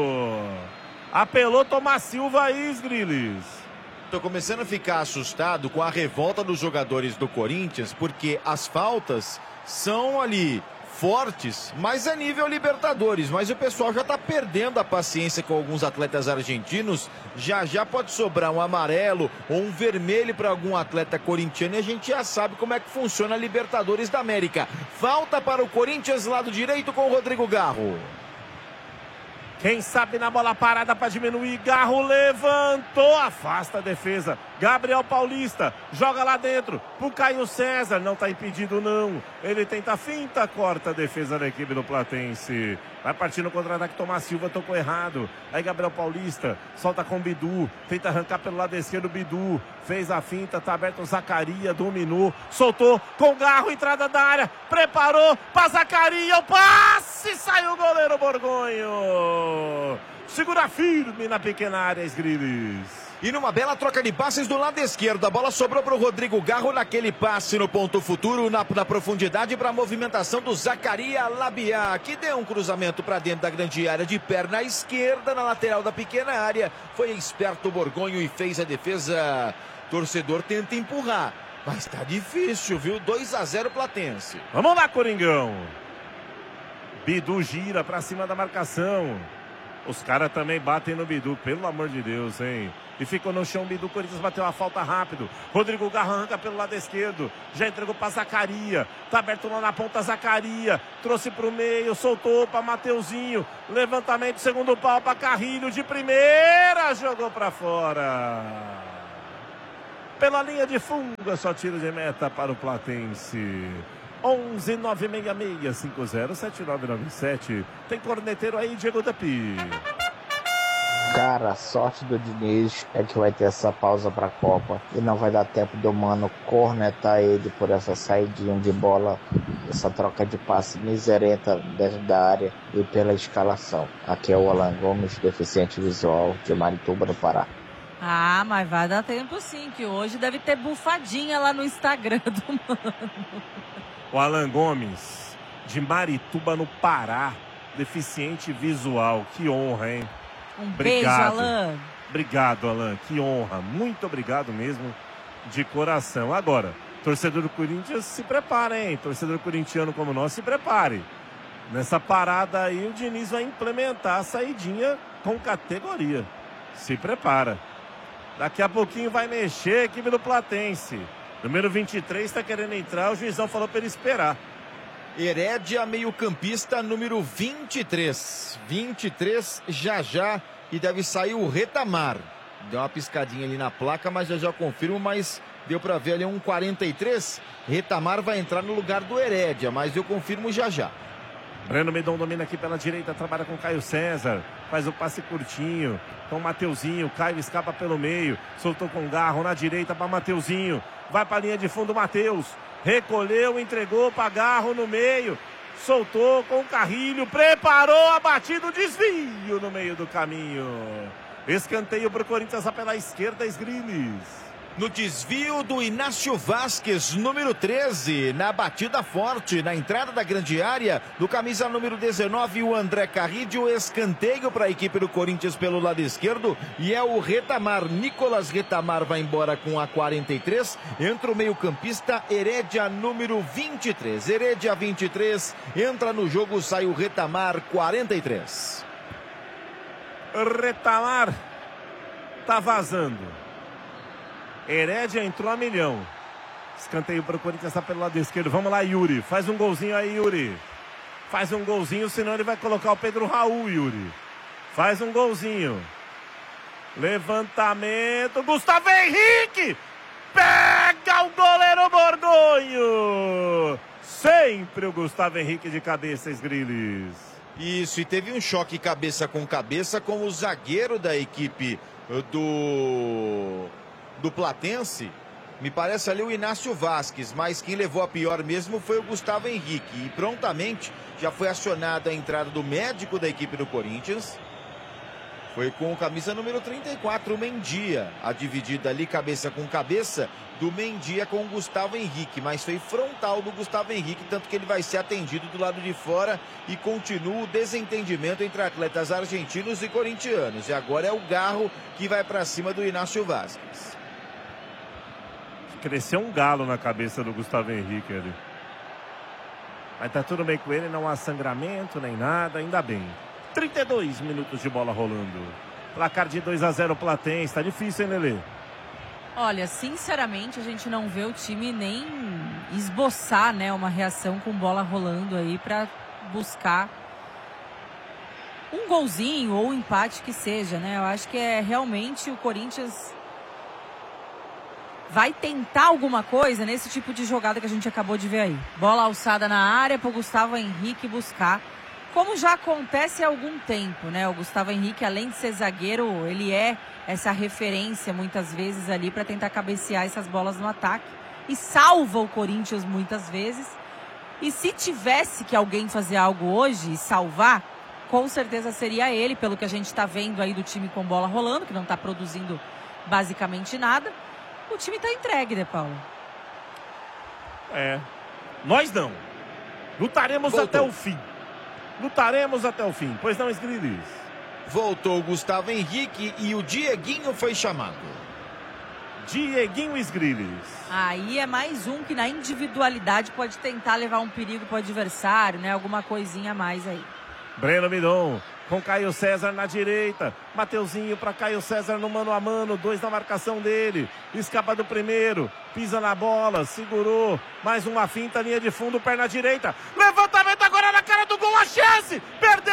Apelou Tomás Silva aí, Sgrilis. Tô começando a ficar assustado com a revolta dos jogadores do Corinthians, porque as faltas são ali fortes, mas a nível Libertadores. Mas o pessoal já tá perdendo a paciência com alguns atletas argentinos. Já pode sobrar um amarelo ou um vermelho para algum atleta corintiano e a gente já sabe como é que funciona a Libertadores da América. Falta para o Corinthians, lado direito com o Rodrigo Garro. Quem sabe na bola parada para diminuir. Garro levantou, afasta a defesa. Gabriel Paulista joga lá dentro pro Caio César. Não tá impedido, não. Ele tenta a finta, corta a defesa da equipe do Platense. Vai partir no contra-ataque. Tomás Silva tocou errado. Aí Gabriel Paulista solta com Bidu. Tenta arrancar pelo lado esquerdo. Bidu fez a finta. Tá aberto o Zacaria. Dominou. Soltou com Garro. Entrada da área. Preparou para Zacaria. O passe. Saiu o goleiro Borgonho. Segura firme na pequena área, Sgrilis. E numa bela troca de passes do lado esquerdo, a bola sobrou para o Rodrigo Garro naquele passe no ponto futuro, na profundidade para a movimentação do Zacaria Labiá, que deu um cruzamento para dentro da grande área de perna esquerda na lateral da pequena área. Foi esperto o Borgonho e fez a defesa. Torcedor tenta empurrar. Mas tá difícil, viu? 2-0 Platense. Vamos lá, Coringão. Bidu gira pra cima da marcação. Os caras também batem no Bidu, pelo amor de Deus, hein? E ficou no chão, Bidu, Corinthians bateu a falta rápido. Rodrigo Garro arranca pelo lado esquerdo. Já entregou pra Zacaria. Tá aberto lá na ponta, Zacaria. Trouxe pro meio, soltou pra Mateuzinho. Levantamento, segundo pau pra Carrilho de primeira. Jogou pra fora. Pela linha de fundo, só tiro de meta para o Platense. 11-966-50-7997. Tem corneteiro aí, Diego Dapi. Cara, a sorte do Diniz é que vai ter essa pausa pra Copa e não vai dar tempo do Mano cornetar ele por essa saidinha de bola, essa troca de passe miserenta dentro da área e pela escalação. Aqui é o Alan Gomes, deficiente visual de Marituba, no Pará. Ah, mas vai dar tempo sim, que hoje deve ter bufadinha lá no Instagram do Mano. O Alan Gomes, de Marituba, no Pará, deficiente visual. Que honra, hein? Beijo, Alan. Obrigado, Alan. Que honra. Muito obrigado mesmo, de coração. Agora, torcedor do Corinthians, se prepara, hein? Torcedor corintiano como nós, se prepare. Nessa parada aí, o Diniz vai implementar a saidinha com categoria. Se prepara. Daqui a pouquinho vai mexer a equipe do Platense. Número 23 está querendo entrar, o juizão falou para ele esperar. Herédia, meio-campista, número 23. 23 já e deve sair o Retamar. Deu uma piscadinha ali na placa, mas já confirmo, mas deu para ver ali um 43. Retamar vai entrar no lugar do Herédia, mas eu confirmo já. Breno Medon domina aqui pela direita, trabalha com Caio César, faz o passe curtinho, com o Mateuzinho, Caio escapa pelo meio, soltou com Garro na direita para Mateuzinho, vai para a linha de fundo Mateus, recolheu, entregou para Garro no meio, soltou com o Carrilho, preparou a batida, o desvio no meio do caminho. Escanteio para o Corinthians pela esquerda, Esgriles. No desvio do Inácio Vasquez, número 13, na batida forte, na entrada da grande área, do camisa número 19, o André Carrillo, escanteio para a equipe do Corinthians pelo lado esquerdo, e é o Retamar, Nicolas Retamar vai embora com a 43, entra o meio-campista Herédia, número 23, Herédia 23, entra no jogo, sai o Retamar, 43. Retamar tá vazando. Herédia entrou a milhão. Escanteio para o Corinthians, está pelo lado esquerdo. Vamos lá, Yuri. Faz um golzinho aí, Yuri. Faz um golzinho, senão ele vai colocar o Pedro Raul, Yuri. Faz um golzinho. Levantamento. Gustavo Henrique. Pega o goleiro Borgonho. Sempre o Gustavo Henrique de cabeça, Esgriles. Isso, e teve um choque cabeça com o zagueiro da equipe do Platense, me parece ali o Inácio Vasquez, mas quem levou a pior mesmo foi o Gustavo Henrique, e prontamente já foi acionada a entrada do médico da equipe do Corinthians, foi com o camisa número 34, o Mendia, a dividida ali cabeça com cabeça do Mendia com o Gustavo Henrique, mas foi frontal do Gustavo Henrique, tanto que ele vai ser atendido do lado de fora e continua o desentendimento entre atletas argentinos e corintianos, e agora é o Garro que vai para cima do Inácio Vasquez. Cresceu um galo na cabeça do Gustavo Henrique ali. Mas tá tudo bem com ele, não há sangramento nem nada, ainda bem. 32 minutos de bola rolando. Placar de 2-0 Platense, tá difícil, hein, Lelê? Olha, sinceramente, a gente não vê o time nem esboçar, né, uma reação com bola rolando aí para buscar um golzinho ou um empate que seja, né? Eu acho que é realmente o Corinthians vai tentar alguma coisa nesse tipo de jogada que a gente acabou de ver aí. Bola alçada na área para o Gustavo Henrique buscar, como já acontece há algum tempo, né? O Gustavo Henrique, além de ser zagueiro, ele é essa referência muitas vezes ali para tentar cabecear essas bolas no ataque e salva o Corinthians muitas vezes. E se tivesse que alguém fazer algo hoje e salvar, com certeza seria ele, pelo que a gente está vendo aí do time com bola rolando, que não está produzindo basicamente nada. O time está entregue, né, Paulo? É. Nós não. Lutaremos até o fim. Lutaremos até o fim. Pois não, Esgrilis? Voltou o Gustavo Henrique e o Dieguinho foi chamado. Dieguinho Esgriles. Aí é mais um que na individualidade pode tentar levar um perigo pro adversário, né? Alguma coisinha a mais aí. Breno Midon com Caio César na direita. Mateuzinho para Caio César no mano a mano. 2 na marcação dele. Escapa do primeiro. Pisa na bola. Segurou. Mais uma finta. Linha de fundo. Perna direita. Levantamento agora na cara do gol. A chance. Perdeu!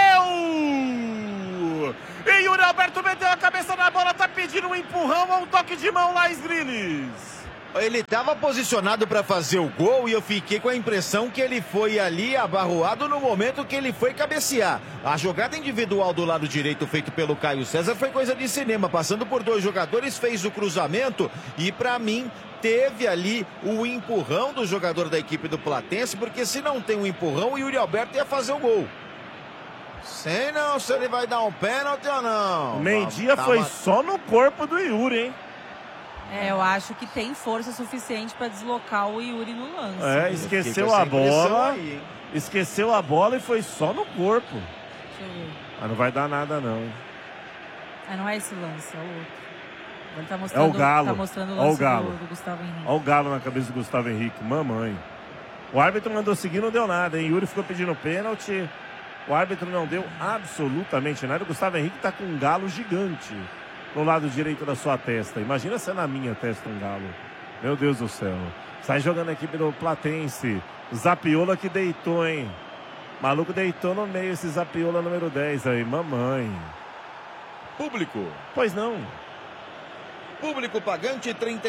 E Yuri Alberto meteu a cabeça na bola. Tá pedindo um empurrão ou um toque de mão lá, Esgriles. Ele estava posicionado para fazer o gol e eu fiquei com a impressão que ele foi ali abarroado no momento que ele foi cabecear. A jogada individual do lado direito feito pelo Caio César foi coisa de cinema. Passando por 2 jogadores, fez o cruzamento e para mim teve ali o empurrão do jogador da equipe do Platense, porque se não tem um empurrão, o Yuri Alberto ia fazer o gol. Sei não se ele vai dar um pênalti ou não. O Mendia foi só no corpo do Yuri, hein? Eu acho que tem força suficiente para deslocar o Yuri no lance. Esqueceu a bola. Esqueceu a bola e foi só no corpo. Deixa eu ver. Mas não vai dar nada, não. Hein? Não é esse lance, é o outro. Ele tá É mostrando, o Galo. Tá mostrando o lance do Gustavo Henrique. Olha o Galo na cabeça do Gustavo Henrique. Mamãe. O árbitro mandou seguir, não deu nada, hein? Yuri ficou pedindo pênalti. O árbitro não deu absolutamente nada. O Gustavo Henrique tá com um galo gigante no lado direito da sua testa. Imagina se é na minha testa um galo. Meu Deus do céu. Sai jogando a equipe do Platense. Zapiola que deitou, hein? Maluco deitou no meio esse Zapiola número 10 aí. Mamãe. Público. Pois não. Público pagante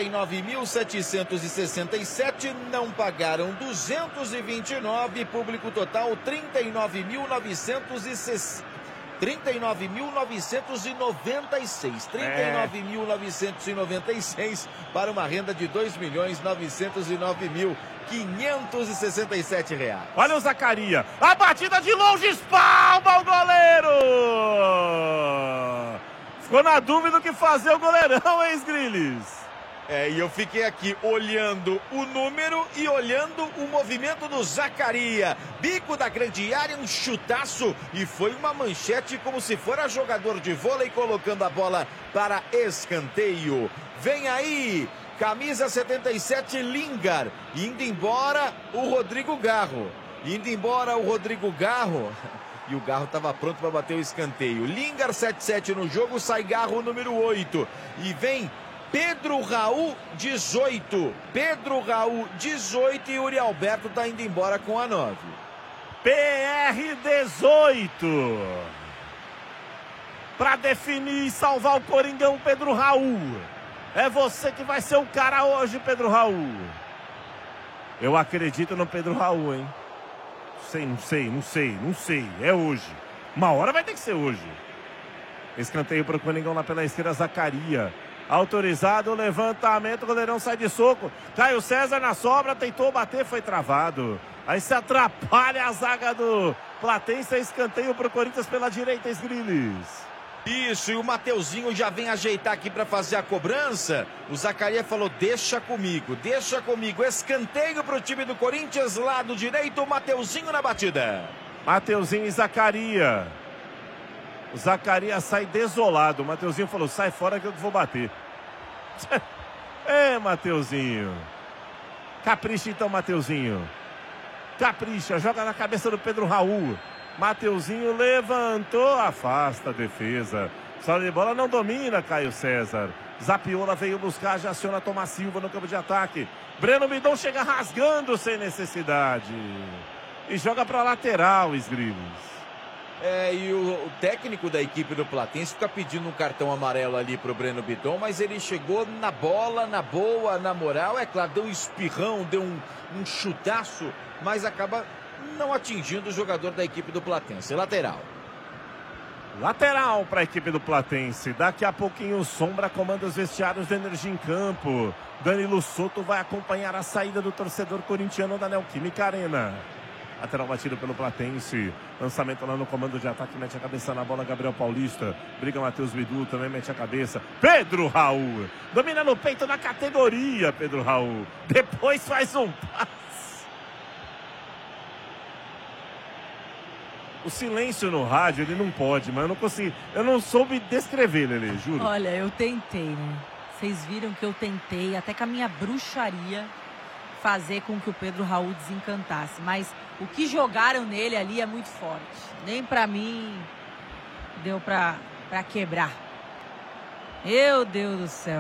39.767, não pagaram 229, público total 39.996. 39.996. 39.996 para uma renda de R$2.909.567. Olha o Zacaria. A batida de longe, espalma o goleiro. Ficou na dúvida do que fazer o goleirão, hein, Esgriles? E eu fiquei aqui olhando o número e olhando o movimento do Zacaria. Bico da grande área, um chutaço e foi uma manchete como se fora jogador de vôlei colocando a bola para escanteio. Vem aí, camisa 77, Lingard. Indo embora o Rodrigo Garro. E o Garro estava pronto para bater o escanteio. Lingard 7-7 no jogo, sai Garro número 8. E vem Pedro Raul 18. Pedro Raul 18 e Yuri Alberto está indo embora com a 9. PR 18. Para definir e salvar o Coringão, Pedro Raul. É você que vai ser o cara hoje, Pedro Raul. Eu acredito no Pedro Raul, hein? Não sei. É hoje. Uma hora vai ter que ser hoje. Escanteio para o Coringão lá pela esquerda, Zacaria. Autorizado o levantamento, o goleirão sai de soco. Caio César na sobra, tentou bater, foi travado. Aí se atrapalha a zaga do Platense. Escanteio para o Corinthians pela direita, Esgriles. Isso, e o Mateuzinho já vem ajeitar aqui para fazer a cobrança. O Zacaria falou, deixa comigo. Escanteio para o time do Corinthians, lado direito, o Mateuzinho na batida. Mateuzinho e Zacaria. O Zacaria sai desolado. O Mateuzinho falou, sai fora que eu vou bater. Mateuzinho. Capricha então, Mateuzinho. Capricha, joga na cabeça do Pedro Raul. Mateuzinho levantou, afasta a defesa. Só de bola não domina, Caio César. Zapiola veio buscar, já aciona Tomás Silva no campo de ataque. Breno Midon chega rasgando sem necessidade. E joga para lateral, Esgriles. E o técnico da equipe do Platense fica pedindo um cartão amarelo ali pro Breno Midon, mas ele chegou na bola, na boa, na moral. É claro, deu um espirrão, deu um chutaço, mas acaba não atingindo o jogador da equipe do Platense. Lateral para a equipe do Platense. Daqui a pouquinho o Sombra comanda os vestiários da Energia em Campo. Danilo Soto vai acompanhar a saída do torcedor corintiano da Neoquímica Arena. Lateral batido pelo Platense. Lançamento lá no comando de ataque. Mete a cabeça na bola Gabriel Paulista. Briga Matheus Bidu, também mete a cabeça. Pedro Raul. Domina no peito na categoria, Pedro Raul. Depois faz um passe. O silêncio no rádio, ele não pode, mas eu não consegui. Eu não soube descrever, Lelê, juro. Olha, eu tentei, né? Vocês viram que eu tentei, até com a minha bruxaria, fazer com que o Pedro Raul desencantasse. Mas o que jogaram nele ali é muito forte. Nem pra mim deu pra quebrar. Meu Deus do céu.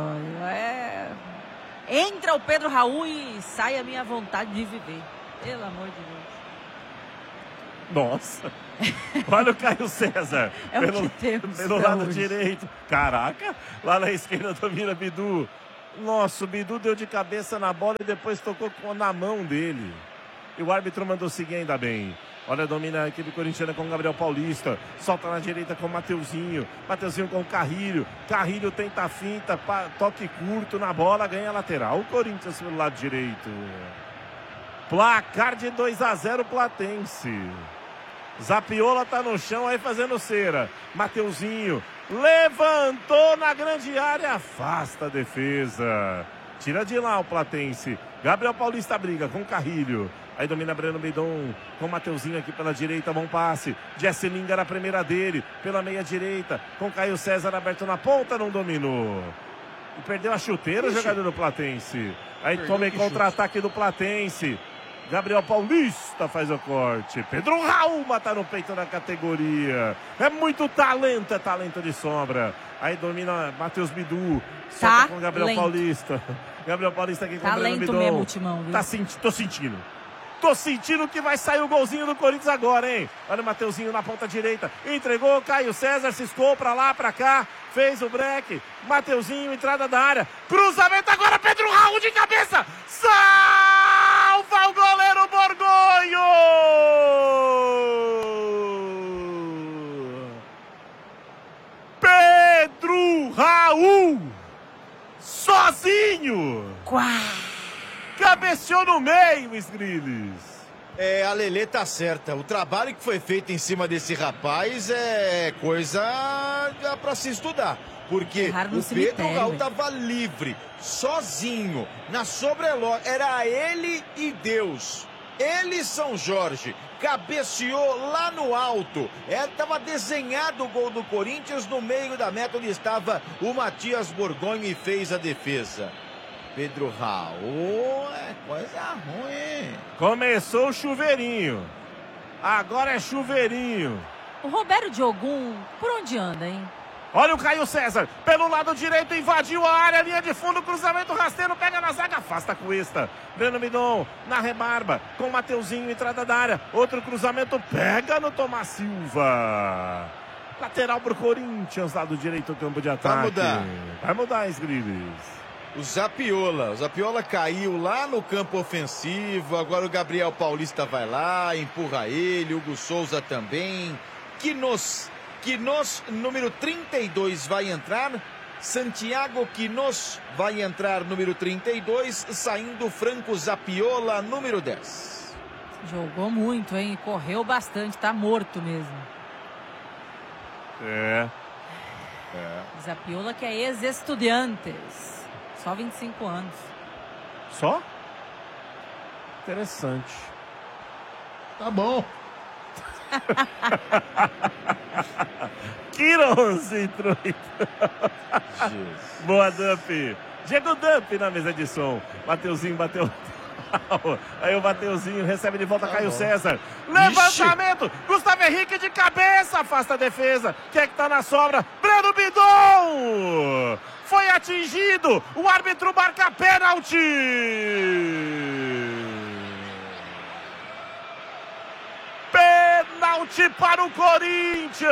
Entra o Pedro Raul e sai a minha vontade de viver. Pelo amor de Deus. Nossa. Olha o Caio César. É o que temos pelo lado direito. Caraca. Lá na esquerda domina Bidu. Nossa, o Bidu deu de cabeça na bola e depois tocou na mão dele. E o árbitro mandou seguir ainda bem. Olha, domina a equipe corintiana com o Gabriel Paulista. Solta na direita com o Mateuzinho. Mateuzinho com o Carrilho. Carrilho tenta a finta. Toque curto na bola. Ganha a lateral. O Corinthians pelo lado direito. Placar de 2-0 Platense. Zapiola tá no chão aí fazendo cera. Mateuzinho levantou na grande área. Afasta a defesa. Tira de lá o Platense. Gabriel Paulista briga com o Carrilho. Aí domina Breno Bidon com o Mateuzinho aqui pela direita, bom passe. Jesse Lingard a primeira dele, pela meia direita, com Caio César aberto na ponta, não dominou. E perdeu a chuteira o jogador do Platense. Aí toma em contra-ataque do Platense. Gabriel Paulista faz o corte. Pedro Raul mata no peito da categoria. É muito talento, é talento de sobra. Aí domina Matheus Bidu. Solta com Gabriel Paulista. Gabriel Paulista aqui com o Breno Bidon. Mesmo, Timão, viu? Tô sentindo. Tô sentindo que vai sair o golzinho do Corinthians agora, hein? Olha o Mateuzinho na ponta direita. Entregou, Caio César ciscou pra lá, pra cá. Fez o break. Mateuzinho, entrada da área. Cruzamento agora, Pedro Raul de cabeça. Salva o goleiro Borgonho! Pedro Raul! Sozinho! Cabeceou no meio, Sgrillis. A Lelê tá certa. O trabalho que foi feito em cima desse rapaz é coisa pra se estudar. Porque o Pedro Raul tava livre, sozinho, na sobreló. Era ele e Deus. Ele, São Jorge, cabeceou lá no alto. Tava desenhado o gol do Corinthians no meio da meta onde estava o Matias Borgonho e fez a defesa. Pedro Raul é coisa ruim. Começou o chuveirinho. Agora é chuveirinho. O Roberto Diogum, por onde anda, hein? Olha o Caio César, pelo lado direito, invadiu a área, linha de fundo, cruzamento rasteiro, pega na zaga, afasta a Cuesta. Breno Bidon, na rebarba, com o Mateuzinho, entrada da área. Outro cruzamento, pega no Tomás Silva. Lateral pro Corinthians, lado direito do campo de ataque. Vai mudar, Sgrillis. O Zapiola caiu lá no campo ofensivo. Agora o Gabriel Paulista vai lá, empurra ele. Hugo Souza também. Quinoz, número 32, vai entrar. Santiago Quinoz vai entrar, número 32. Saindo Franco Zapiola, número 10. Jogou muito, hein? Correu bastante, tá morto mesmo. Zapiola que é ex-Estudiantes. Só 25 anos. Só? Interessante. Tá bom. Quirons entrou. Boa, Dump. Diego Dump na mesa de som. Mateuzinho bateu. Aí o Mateuzinho recebe de volta Caio César. Levantamento. Gustavo Henrique de cabeça. Afasta a defesa. Quem é que tá na sobra? Breno Bidon. Foi atingido. O árbitro marca pênalti. Pênalti para o Corinthians.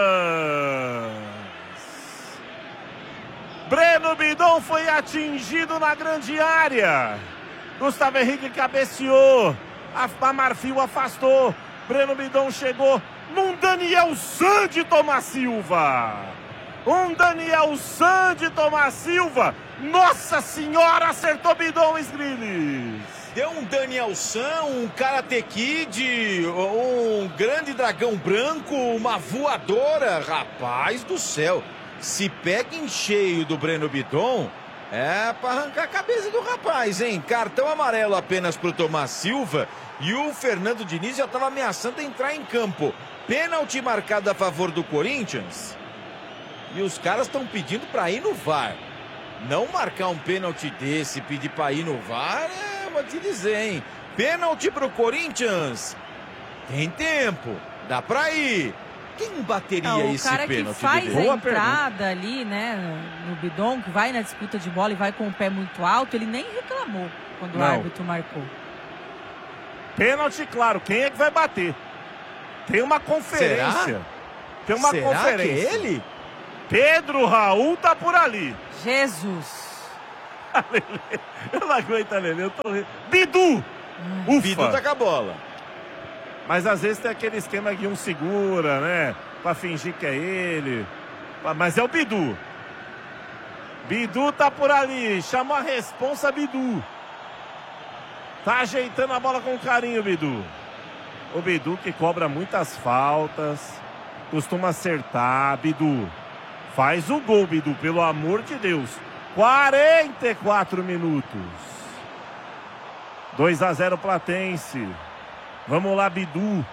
Breno Bidon foi atingido na grande área. Gustavo Henrique cabeceou. A Marfil afastou. Breno Bidon chegou num Daniel San de Tomás Silva. Um Daniel San de Tomás Silva. Nossa Senhora, acertou Bidon, Sgrillis. Deu um Daniel San, um Karate Kid, um grande dragão branco, uma voadora. Rapaz do céu, se pega em cheio do Breno Bidon, é pra arrancar a cabeça do rapaz, hein? Cartão amarelo apenas pro Tomás Silva e o Fernando Diniz já estava ameaçando entrar em campo. Pênalti marcado a favor do Corinthians. E os caras estão pedindo para ir no VAR. Não marcar um pênalti desse, pedir pra ir no VAR, vou te dizer, hein? Pênalti pro Corinthians. Tem tempo, dá pra ir. Quem bateria esse pênalti? O cara que faz a entrada ali, né, no Bidon, que vai na disputa de bola e vai com o pé muito alto, ele nem reclamou quando o árbitro marcou. Pênalti, claro. Quem é que vai bater? Tem uma conferência. Será? Tem uma Será conferência. que é ele? Pedro Raul tá por ali. Jesus. Eu não aguento a Lelê, eu tô rindo. Bidu! Ufa! Bidu tá com a bola. Mas às vezes tem aquele esquema que um segura, né? Pra fingir que é ele. Mas é o Bidu. Bidu tá por ali. Chamou a responsa, Bidu. Tá ajeitando a bola com carinho, Bidu. O Bidu que cobra muitas faltas. Costuma acertar, Bidu. Faz o gol, Bidu, pelo amor de Deus. 44 minutos. 2-0 Platense. Vamos lá, Bidu.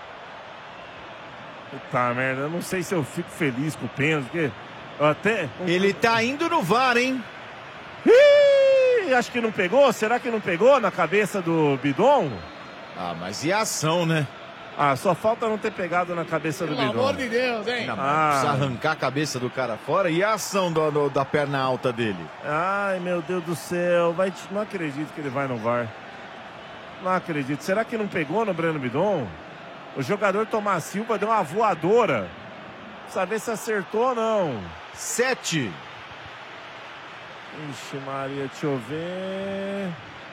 Puta merda, eu não sei se eu fico feliz com o pênalti, porque até... Ele tá indo no VAR, hein? Ih, acho que não pegou. Será que não pegou na cabeça do Bidon? Ah, mas e a ação, né? Ah, só falta não ter pegado na cabeça do Bidon. Pelo amor de Deus, hein? Precisa arrancar a cabeça do cara fora. E a ação da perna alta dele? Ai, meu Deus do céu. Não acredito que ele vai no VAR. Não acredito. Será que não pegou no Breno Bidon? O jogador Tomás Silva deu uma voadora. Precisa ver se acertou ou não. 7. Ixi, Maria, deixa eu ver.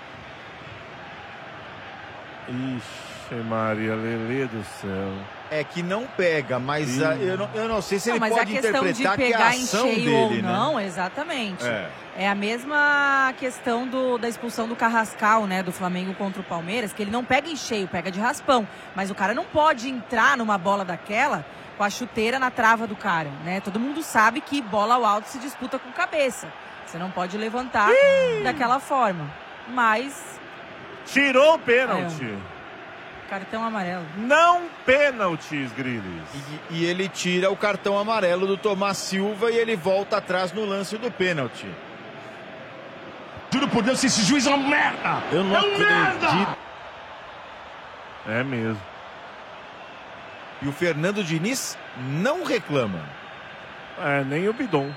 Ixi, Maria, Lelê do céu. É que não pega, mas eu não sei se ele pode interpretar que a ação dele, ou né? não, exatamente. É a mesma questão da expulsão do Carrascal, né, do Flamengo contra o Palmeiras, que ele não pega em cheio, pega de raspão. Mas o cara não pode entrar numa bola daquela com a chuteira na trava do cara, né? Todo mundo sabe que bola ao alto se disputa com cabeça. Você não pode levantar daquela forma. Mas... tirou o pênalti. Cartão amarelo. Não pênaltis, Griles. E ele tira o cartão amarelo do Tomás Silva e ele volta atrás no lance do pênalti. Juro por Deus, esse juiz é uma merda! Eu não acredito. É mesmo. E o Fernando Diniz não reclama. Nem o Bidon.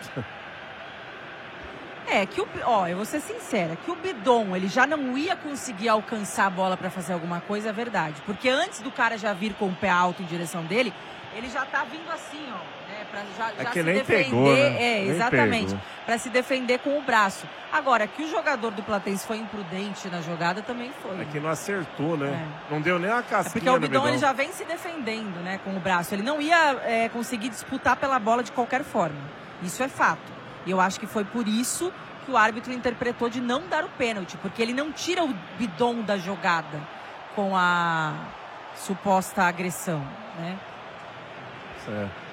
Eu vou ser sincera, que o Bidon, ele já não ia conseguir alcançar a bola para fazer alguma coisa, é verdade. Porque antes do cara já vir com o pé alto em direção dele, ele já tá vindo assim, ó, né, pra já que se nem defender. Pegou, né? Exatamente. Para se defender com o braço. Agora, que o jogador do Platense foi imprudente na jogada, também foi. É que não acertou, né? Não deu nem uma casquinha. Porque o Bidon, ele já vem se defendendo, né, com o braço. Ele não ia conseguir disputar pela bola de qualquer forma. Isso é fato. E eu acho que foi por isso que o árbitro interpretou de não dar o pênalti, porque ele não tira o Bidon da jogada com a suposta agressão, né? Certo.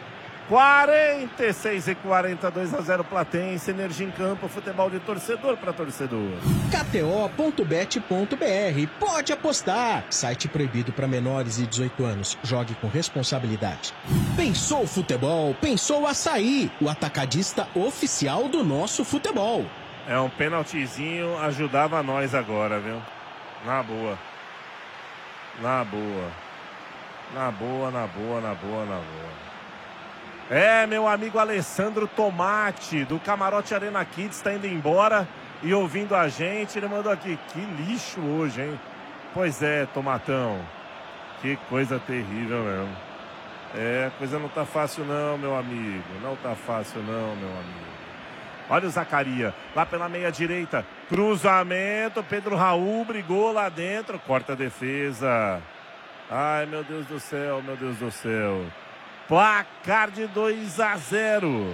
46-40, 2-0 Platense, Energia em Campo, futebol de torcedor para torcedor. KTO.bet.br, pode apostar. Site proibido para menores de 18 anos. Jogue com responsabilidade. Pensou futebol? Pensou Açaí, o atacadista oficial do nosso futebol. É um pênaltizinho, ajudava nós agora, viu? Na boa. Na boa. Na boa, na boa, na boa, na boa. Meu amigo Alessandro Tomate, do Camarote Arena Kids, está indo embora e ouvindo a gente. Ele mandou aqui, que lixo hoje, hein? Pois é, Tomatão. Que coisa terrível mesmo. A coisa não tá fácil não, meu amigo. Não tá fácil não, meu amigo. Olha o Zacaria, lá pela meia direita. Cruzamento, Pedro Raul brigou lá dentro. Corta a defesa. Ai, meu Deus do céu, meu Deus do céu. Placar de 2-0.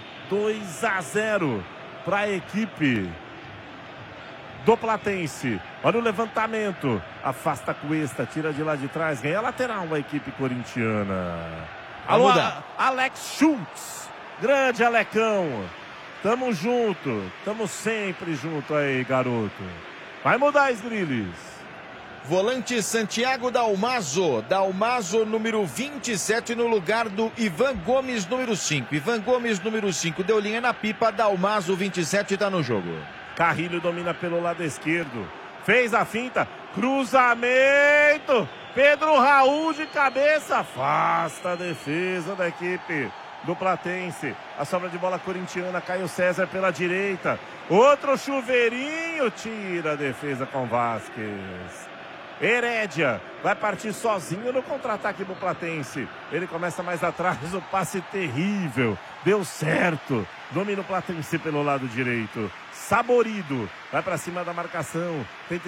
2-0 para a equipe do Platense. Olha o levantamento. Afasta a Cuesta, tira de lá de trás. Ganha lateral a equipe corintiana. Alô, Alex Schultz. Grande Alecão. Tamo junto. Tamo sempre junto aí, garoto. Vai mudar, Esgriles. Volante Santiago Dalmaso. Dalmaso, número 27, no lugar do Ivan Gomes, número 5. Ivan Gomes, número 5, deu linha na pipa. Dalmaso, 27, tá no jogo. Carrilho domina pelo lado esquerdo. Fez a finta. Cruzamento. Pedro Raul de cabeça. Afasta a defesa da equipe do Platense. A sobra de bola corintiana. Caio César pela direita. Outro chuveirinho. Tira a defesa com Vasquez. Herédia vai partir sozinho no contra-ataque do Platense. Ele começa mais atrás, o passe terrível. Deu certo. Domina o Platense pelo lado direito. Saborido. Vai para cima da marcação. Tenta